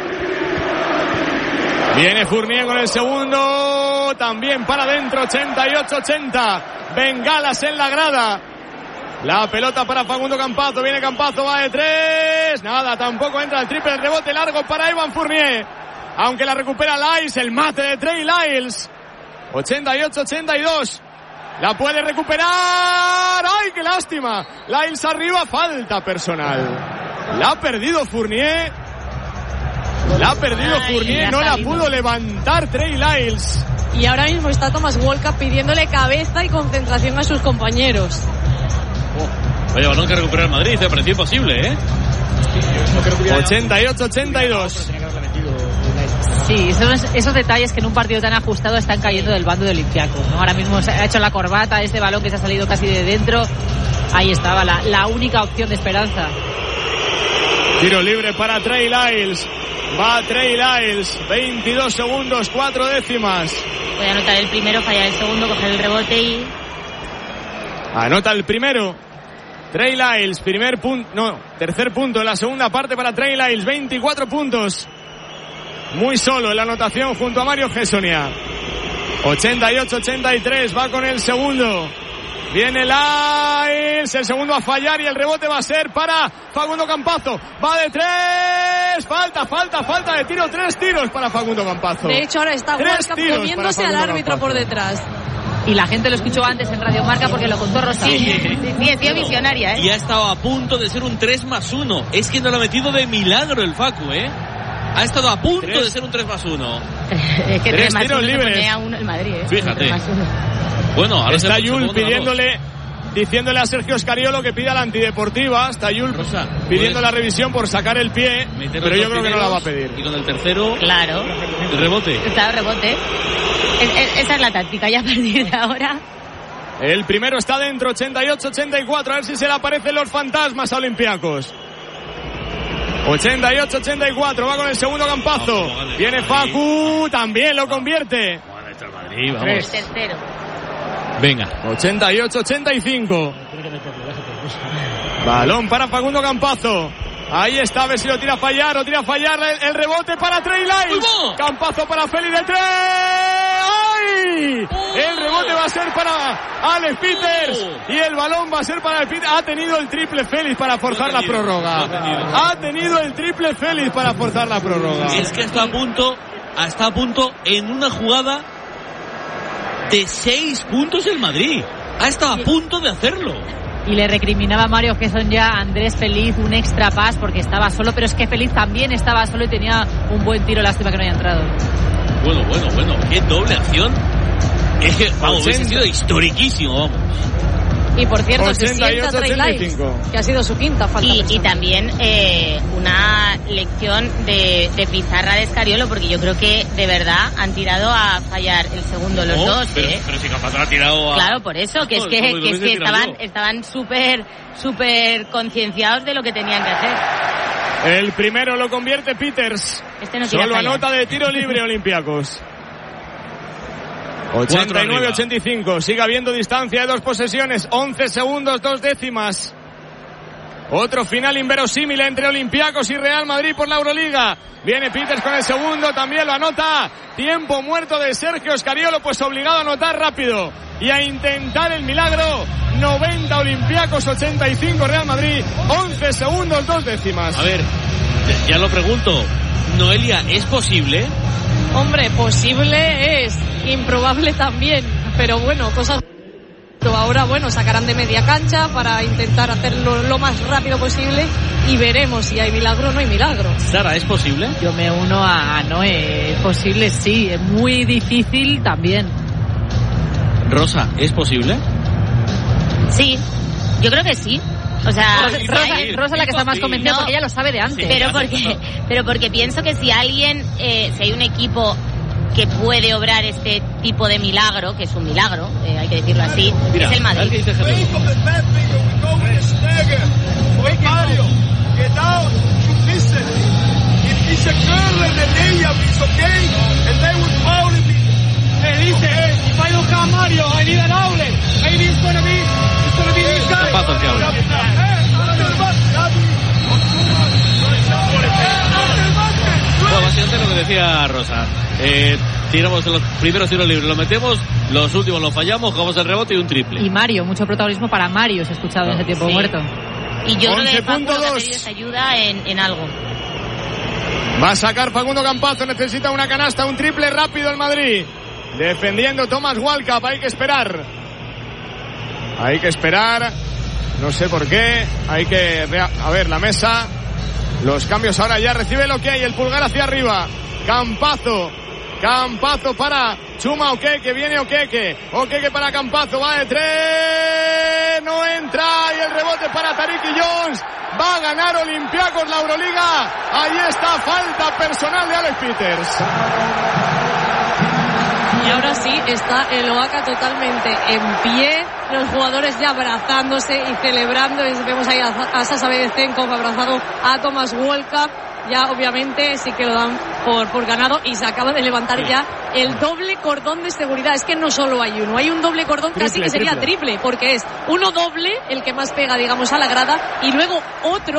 Viene Fournier con el segundo, también para adentro, ochenta y ocho ochenta. Bengalas en la grada. La pelota para Facundo Campazzo, viene Campazzo, va de tres. Nada, tampoco entra el triple, el rebote largo para Iván Fournier. Aunque la recupera Lyles, el mate de Trey Lyles. ochenta y ocho ochenta y dos. La puede recuperar. ¡Ay, qué lástima! Lyles arriba, falta personal. La ha perdido Fournier. La ha perdido Ay, Fournier, no la pudo levantar Trey Lyles. Y ahora mismo está Thomas Walcap pidiéndole cabeza y concentración a sus compañeros. Oh, vaya balón que recupera el Madrid, se pareció imposible, ¿eh? ochenta y ocho ochenta y dos. Sí, esos, esos detalles que en un partido tan ajustado están cayendo del bando de Olympiacos, ¿no? Ahora mismo se ha hecho la corbata, este balón que se ha salido casi de dentro. Ahí estaba la, la única opción de esperanza. Tiro libre para Trey Lyles. Va Trey Lyles, veintidós segundos, cuatro décimas. Puede anotar el primero, fallar el segundo, coger el rebote y... Anota el primero. Trey Lyles, primer punto, no, tercer punto en la segunda parte para Trey Lyles, veinticuatro puntos. Muy solo en la anotación junto a Mario Gessonia. ochenta y ocho ochenta y tres, va con el segundo. Viene Lyles, el segundo a fallar y el rebote va a ser para Facundo Campazzo. Va de tres, falta, falta, falta de tiro, tres tiros para Facundo Campazzo. De hecho, ahora está Walcap comiéndose al árbitro por detrás. Y la gente lo escuchó antes en Radio Marca porque lo contó Rosa. Sí, sí, sí, es tío visionaria, ¿eh? Y ha estado a punto de ser un tres más uno. Es que no lo ha metido de milagro el Facu, ¿eh? Ha estado a punto tres. de ser un tres más uno. Es que tres tres más tiros uno libres. se pone a uno el Madrid, ¿eh? Fíjate. tres más uno. Bueno, ahora está se- Yul se- pidiéndole, diciéndole a Sergio Escariolo que pida la antideportiva. Está Yul Rosa, pidiendo puedes la revisión por sacar el pie, meter pero los yo dos creo que no la va a primeros pedir. Y con el tercero, Claro, el rebote. está el rebote. Es- es- esa es la táctica, ya a partir de ahora. El primero está dentro, ochenta y ocho ochenta y cuatro. A ver si se le aparecen los fantasmas a Olympiacos. ochenta y ocho ochenta y cuatro. Va con el segundo Campazzo. Viene Facu, también lo convierte. Bueno, está el Madrid, vamos. Tres. Tercero. Venga. ochenta y ocho ochenta y cinco. Balón para Facundo Campazzo. Ahí está, a ver si lo tira a fallar o tira a fallar el, el rebote para Trey Lyles. Campazzo para Félix de tres. ¡Ay! El rebote va a ser para Alex Peters y el balón va a ser para el Peters. Ha tenido el triple Félix para forzar la prórroga. Ha tenido el triple Félix para forzar la prórroga. Es que está a punto, está a punto en una jugada de seis puntos el Madrid. Ha estado a punto de hacerlo. Y le recriminaba a Mario Gesson ya a Andrés Feliz un extra pass porque estaba solo, pero es que Feliz también estaba solo y tenía un buen tiro, lástima que no haya entrado. Bueno, bueno, bueno, qué doble acción. Es que, vamos, hubiese sido historiquísimo, vamos. Y por cierto, se ochenta y sienta ocho Trey ochenta y Lyles, cinco. que ha sido su quinta falta. Y, y personal. también eh, una lección de, de pizarra de Escariolo, porque yo creo que de verdad han tirado a fallar el segundo los Oh, dos, pero, ¿eh? pero si Campazzo ha tirado a... Claro, por eso, que es No, que, como lo que, es hubiese que tirado estaban yo. estaban súper súper concienciados de lo que tenían que hacer. El primero lo convierte Peters. Este no quiere Solo fallar. anota de tiro libre Olympiacos. ochenta y nueve ochenta y cinco. Sigue habiendo distancia de dos posesiones. once segundos, dos décimas. Otro final inverosímil entre Olympiacos y Real Madrid por la Euroliga. Viene Peters con el segundo, también lo anota. Tiempo muerto de Sergio Escariolo, pues obligado a anotar rápido y a intentar el milagro. noventa Olympiacos, ochenta y cinco Real Madrid. once segundos, dos décimas. A ver, ya lo pregunto. Noelia, ¿es posible? Hombre, posible es, improbable también, pero bueno, cosas... Ahora, bueno, sacarán de media cancha para intentar hacerlo lo más rápido posible y veremos si hay milagro o no hay milagro. Sara, ¿es posible? Yo me uno a, a Noé, posible sí, es muy difícil también. Rosa, ¿es posible? Sí, yo creo que sí. O sea, Rosa, si Rosa, hay- Rosa es la que está más convencida No, porque ella lo sabe de antes. pero porque pero porque pienso que si alguien eh, si hay un equipo que puede obrar este tipo de milagro, que es un milagro, eh, hay que decirlo así, Mira, es el a ver qué Madrid. dice Jesús. Le dice, if I don't have Mario, I need an outlet. Maybe it's gonna be, it's gonna be this guy. Campazzo el que habla. Bueno, básicamente lo que decía Rosa. Eh, tiramos los primeros tiros libres, los metemos, los últimos los fallamos, jugamos el rebote y un triple. Y Mario, mucho protagonismo para Mario, se ha escuchado en ese tiempo Sí. muerto. Y yo creo que Facu lo que ha once punto dos. pedido es ayuda en, en algo. Va a sacar Facundo Campazzo, necesita una canasta, un triple rápido el Madrid. Defendiendo Thomas Walcap, hay que esperar. Hay que esperar. No sé por qué. Hay que... rea- A ver, la mesa. Los cambios ahora ya recibe lo que hay. El pulgar hacia arriba. Campazzo. Campazzo para Chuma Okeke. Viene Okeke. Okeke para Campazzo. Va de tres. No entra. Y el rebote para Tariq Jones. Va a ganar Olympiacos la Euroliga. Ahí está. Falta personal de Alex Peters. Y ahora sí está el Oaxaca totalmente en pie, los jugadores ya abrazándose y celebrando. Vemos ahí a, a Sasa Bedenkov abrazado a Thomas Walcap. Ya obviamente sí que lo dan por, por ganado y se acaba de levantar ya el doble cordón de seguridad. Es que no solo hay uno, hay un doble cordón, Triple, casi que sería triple. triple, porque es uno doble, el que más pega digamos a la grada, y luego otro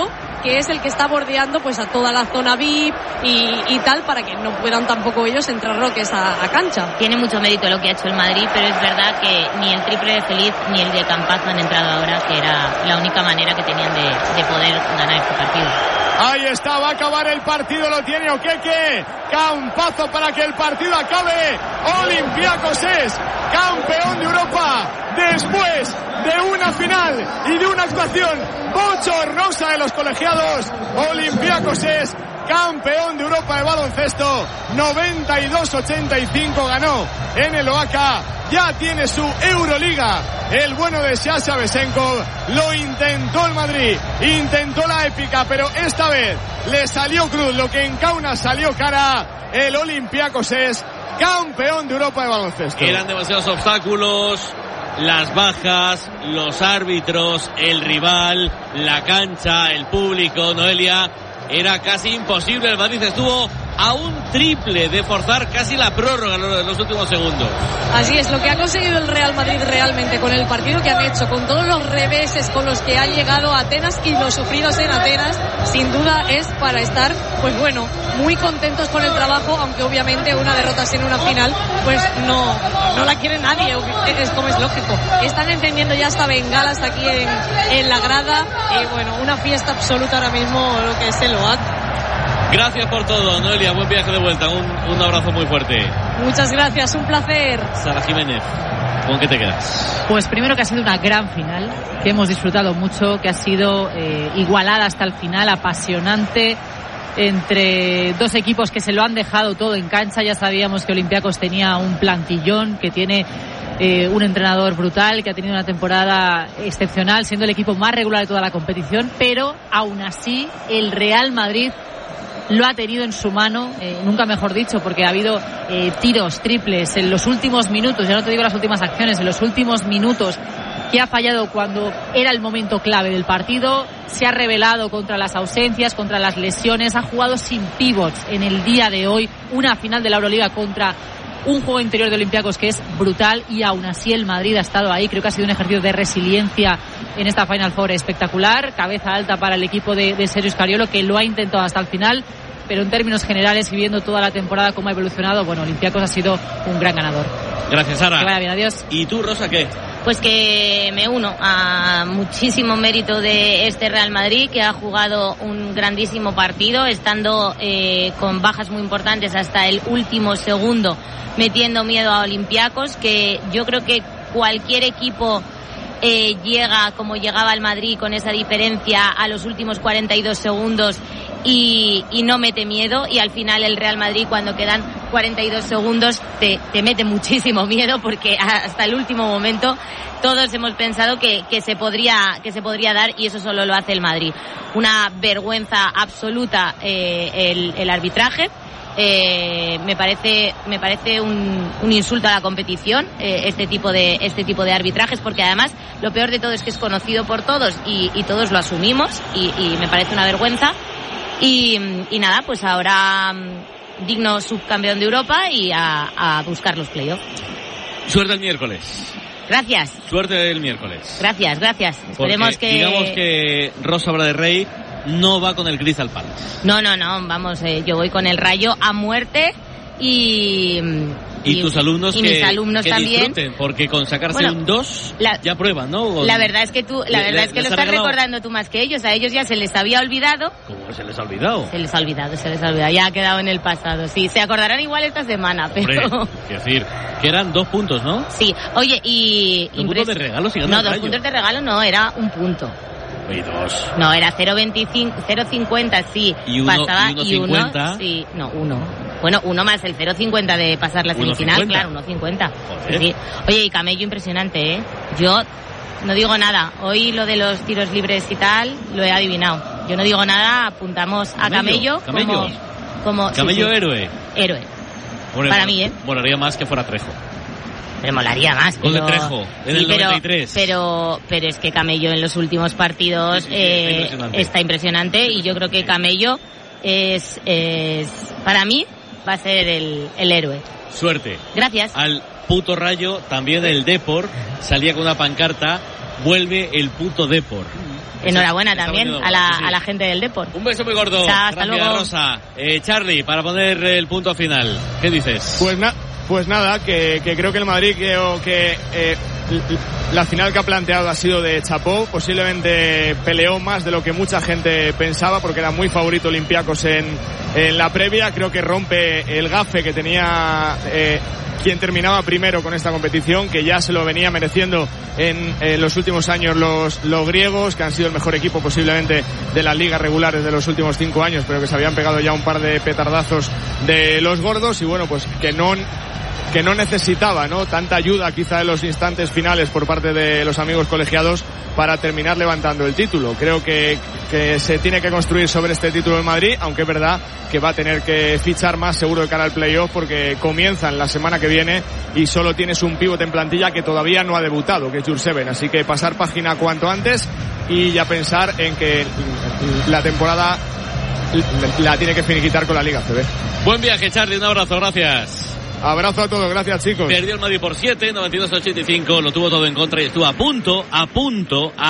que es el que está bordeando pues a toda la zona V I P y, y tal, para que no puedan tampoco ellos entrar roques a, a cancha. Tiene mucho mérito lo que ha hecho el Madrid, pero es verdad que ni el triple de Feliz ni el de Campazo han entrado ahora, que era la única manera que tenían de, de poder ganar este partido. Ahí está, va a acabar el partido, lo tiene Okeke. Campazo para que el partido acabe. Olympiacos es campeón de Europa después de una final y de una actuación bochornosa de los colegiados. Olympiacos es campeón de Europa de baloncesto. noventa y dos ochenta y cinco ganó en el Oaxaca. Ya tiene su Euroliga. El bueno de Sasha Besenkov. Lo intentó el Madrid, intentó la épica, pero esta vez le salió cruz. Lo que en Kaunas salió cara. El Olympiacos es campeón de Europa de baloncesto. Eran demasiados obstáculos, las bajas, los árbitros, el rival, la cancha, el público. Noelia, era casi imposible. El Madrid estuvo a un triple de forzar casi la prórroga en los últimos segundos. Así es, lo que ha conseguido el Real Madrid realmente con el partido que han hecho, con todos los reveses con los que ha llegado a Atenas y los sufridos en Atenas, sin duda es para estar, pues bueno, muy contentos con el trabajo, aunque obviamente una derrota así en una final, pues no, no la quiere nadie, es como es lógico. Están encendiendo ya hasta bengalas aquí en, en la grada y bueno, una fiesta absoluta ahora mismo lo que es el O A C. Gracias por todo, Noelia. Buen viaje de vuelta. Un, un abrazo muy fuerte. Muchas gracias, un placer. Sara Jiménez, ¿con qué te quedas? Pues primero que ha sido una gran final, que hemos disfrutado mucho, que ha sido eh, igualada hasta el final, apasionante, entre dos equipos que se lo han dejado todo en cancha. Ya sabíamos que Olympiacos tenía un plantillón, que tiene eh, un entrenador brutal, que ha tenido una temporada excepcional, siendo el equipo más regular de toda la competición, pero aún así el Real Madrid lo ha tenido en su mano, eh, nunca mejor dicho, porque ha habido eh, tiros, triples en los últimos minutos, ya no te digo las últimas acciones, en los últimos minutos, que ha fallado cuando era el momento clave del partido. Se ha rebelado contra las ausencias, contra las lesiones, ha jugado sin pivots en el día de hoy, una final de la Euroliga contra un juego interior de Olympiacos que es brutal, y aún así el Madrid ha estado ahí. Creo que ha sido un ejercicio de resiliencia en esta Final Four espectacular, cabeza alta para el equipo de, de Sergio Scariolo, que lo ha intentado hasta el final, pero en términos generales y viendo toda la temporada cómo ha evolucionado, bueno, Olympiacos ha sido un gran ganador. Gracias, Sara. Que vaya bien, adiós. ¿Y tú, Rosa, qué? Pues que me uno a muchísimo mérito de este Real Madrid, que ha jugado un grandísimo partido, estando eh, con bajas muy importantes hasta el último segundo, metiendo miedo a Olympiacos, que yo creo que cualquier equipo eh, llega como llegaba el Madrid con esa diferencia a los últimos cuarenta y dos segundos y, y no mete miedo, y al final el Real Madrid, cuando quedan cuarenta y dos segundos, te, te mete muchísimo miedo, porque hasta el último momento todos hemos pensado que, que se podría que se podría dar, y eso solo lo hace el Madrid. Una vergüenza absoluta eh, el, el arbitraje. Eh, me parece me parece un, un insulto a la competición, eh, este tipo de este tipo de arbitrajes, porque además lo peor de todo es que es conocido por todos y, y todos lo asumimos, y, y me parece una vergüenza. Y, y nada, pues ahora digno subcampeón de Europa y a, a buscar los playoffs. Suerte el miércoles. Gracias. Suerte el miércoles. Gracias, gracias. Esperemos Porque que... digamos que Rosa Bra de Rey no va con el Crystal Palace. No, no, no, vamos, eh, yo voy con el Rayo a muerte y... Y, y tus alumnos y que, mis alumnos que también disfruten, porque con sacarse bueno, un dos la, ya prueban, ¿no? La verdad es que tú, la le, verdad es que lo estás regalado... recordando tú más que ellos. A ellos ya se les había olvidado. ¿Cómo se les ha olvidado? Se les ha olvidado, se les ha olvidado. Ya ha quedado en el pasado. Sí, se acordarán igual esta semana, pero... Hombre, quiero decir, que eran dos puntos, ¿no? Sí, oye, y... ¿Dos puntos de regalo? Si no, dos puntos de regalo no, era un punto. Y dos. No, era cero veinticinco, cero cincuenta, sí. Y uno, pasaba, y uno, y uno cincuenta. Sí, no, uno. Bueno, uno más el cero cincuenta de pasar la semifinal, uno cincuenta. claro, uno cincuenta. Sí, sí. Oye, y Camello impresionante, ¿eh? Yo no digo nada. Hoy lo de los tiros libres y tal, lo he adivinado. Yo no digo nada, apuntamos a Camello, Camello. como... como Camello sí, sí. héroe. Héroe. Bueno, para mí, ¿eh? Molaría más que fuera Trejo. Me molaría más. Gol pero... de Trejo, en sí, el noventa y pero, tres. Pero, pero es que Camello en los últimos partidos sí, sí, sí, eh, está, impresionante. está impresionante, y yo creo que Camello es, es para mí, va a ser el, el héroe. Suerte. Gracias. Al puto Rayo, también el Depor salía con una pancarta vuelve el puto Depor. Enhorabuena también a la, a la gente del Depor. Un beso muy gordo. Chao, hasta Gracias, luego. Rosa. Eh, Charlie, para poner el punto final, ¿qué dices? Pues, na pues nada, que, que creo que el Madrid, creo que eh, la final que ha planteado ha sido de chapó. Posiblemente peleó más de lo que mucha gente pensaba, porque era muy favorito Olympiacos en, en la previa. Creo que rompe el gafe que tenía eh, quien terminaba primero con esta competición, que ya se lo venía mereciendo en, en los últimos años los, los griegos, que han sido el mejor equipo posiblemente de las ligas regulares de los últimos cinco años, pero que se habían pegado ya un par de petardazos de los gordos. Y bueno, pues que no que no necesitaba, ¿no?, tanta ayuda quizá en los instantes finales por parte de los amigos colegiados para terminar levantando el título. Creo que, que se tiene que construir sobre este título en Madrid, aunque es verdad que va a tener que fichar más seguro de cara al playoff, porque comienzan la semana que viene y solo tienes un pívot en plantilla que todavía no ha debutado, que es Jurseven. Así que pasar página cuanto antes y ya pensar en que la temporada la tiene que finiquitar con la Liga C B. Buen viaje, Charlie, un abrazo, gracias. Abrazo a todos, gracias, chicos. Perdió el Madrid por siete, noventa y dos a ochenta y cinco, lo tuvo todo en contra y estuvo a punto, a punto, a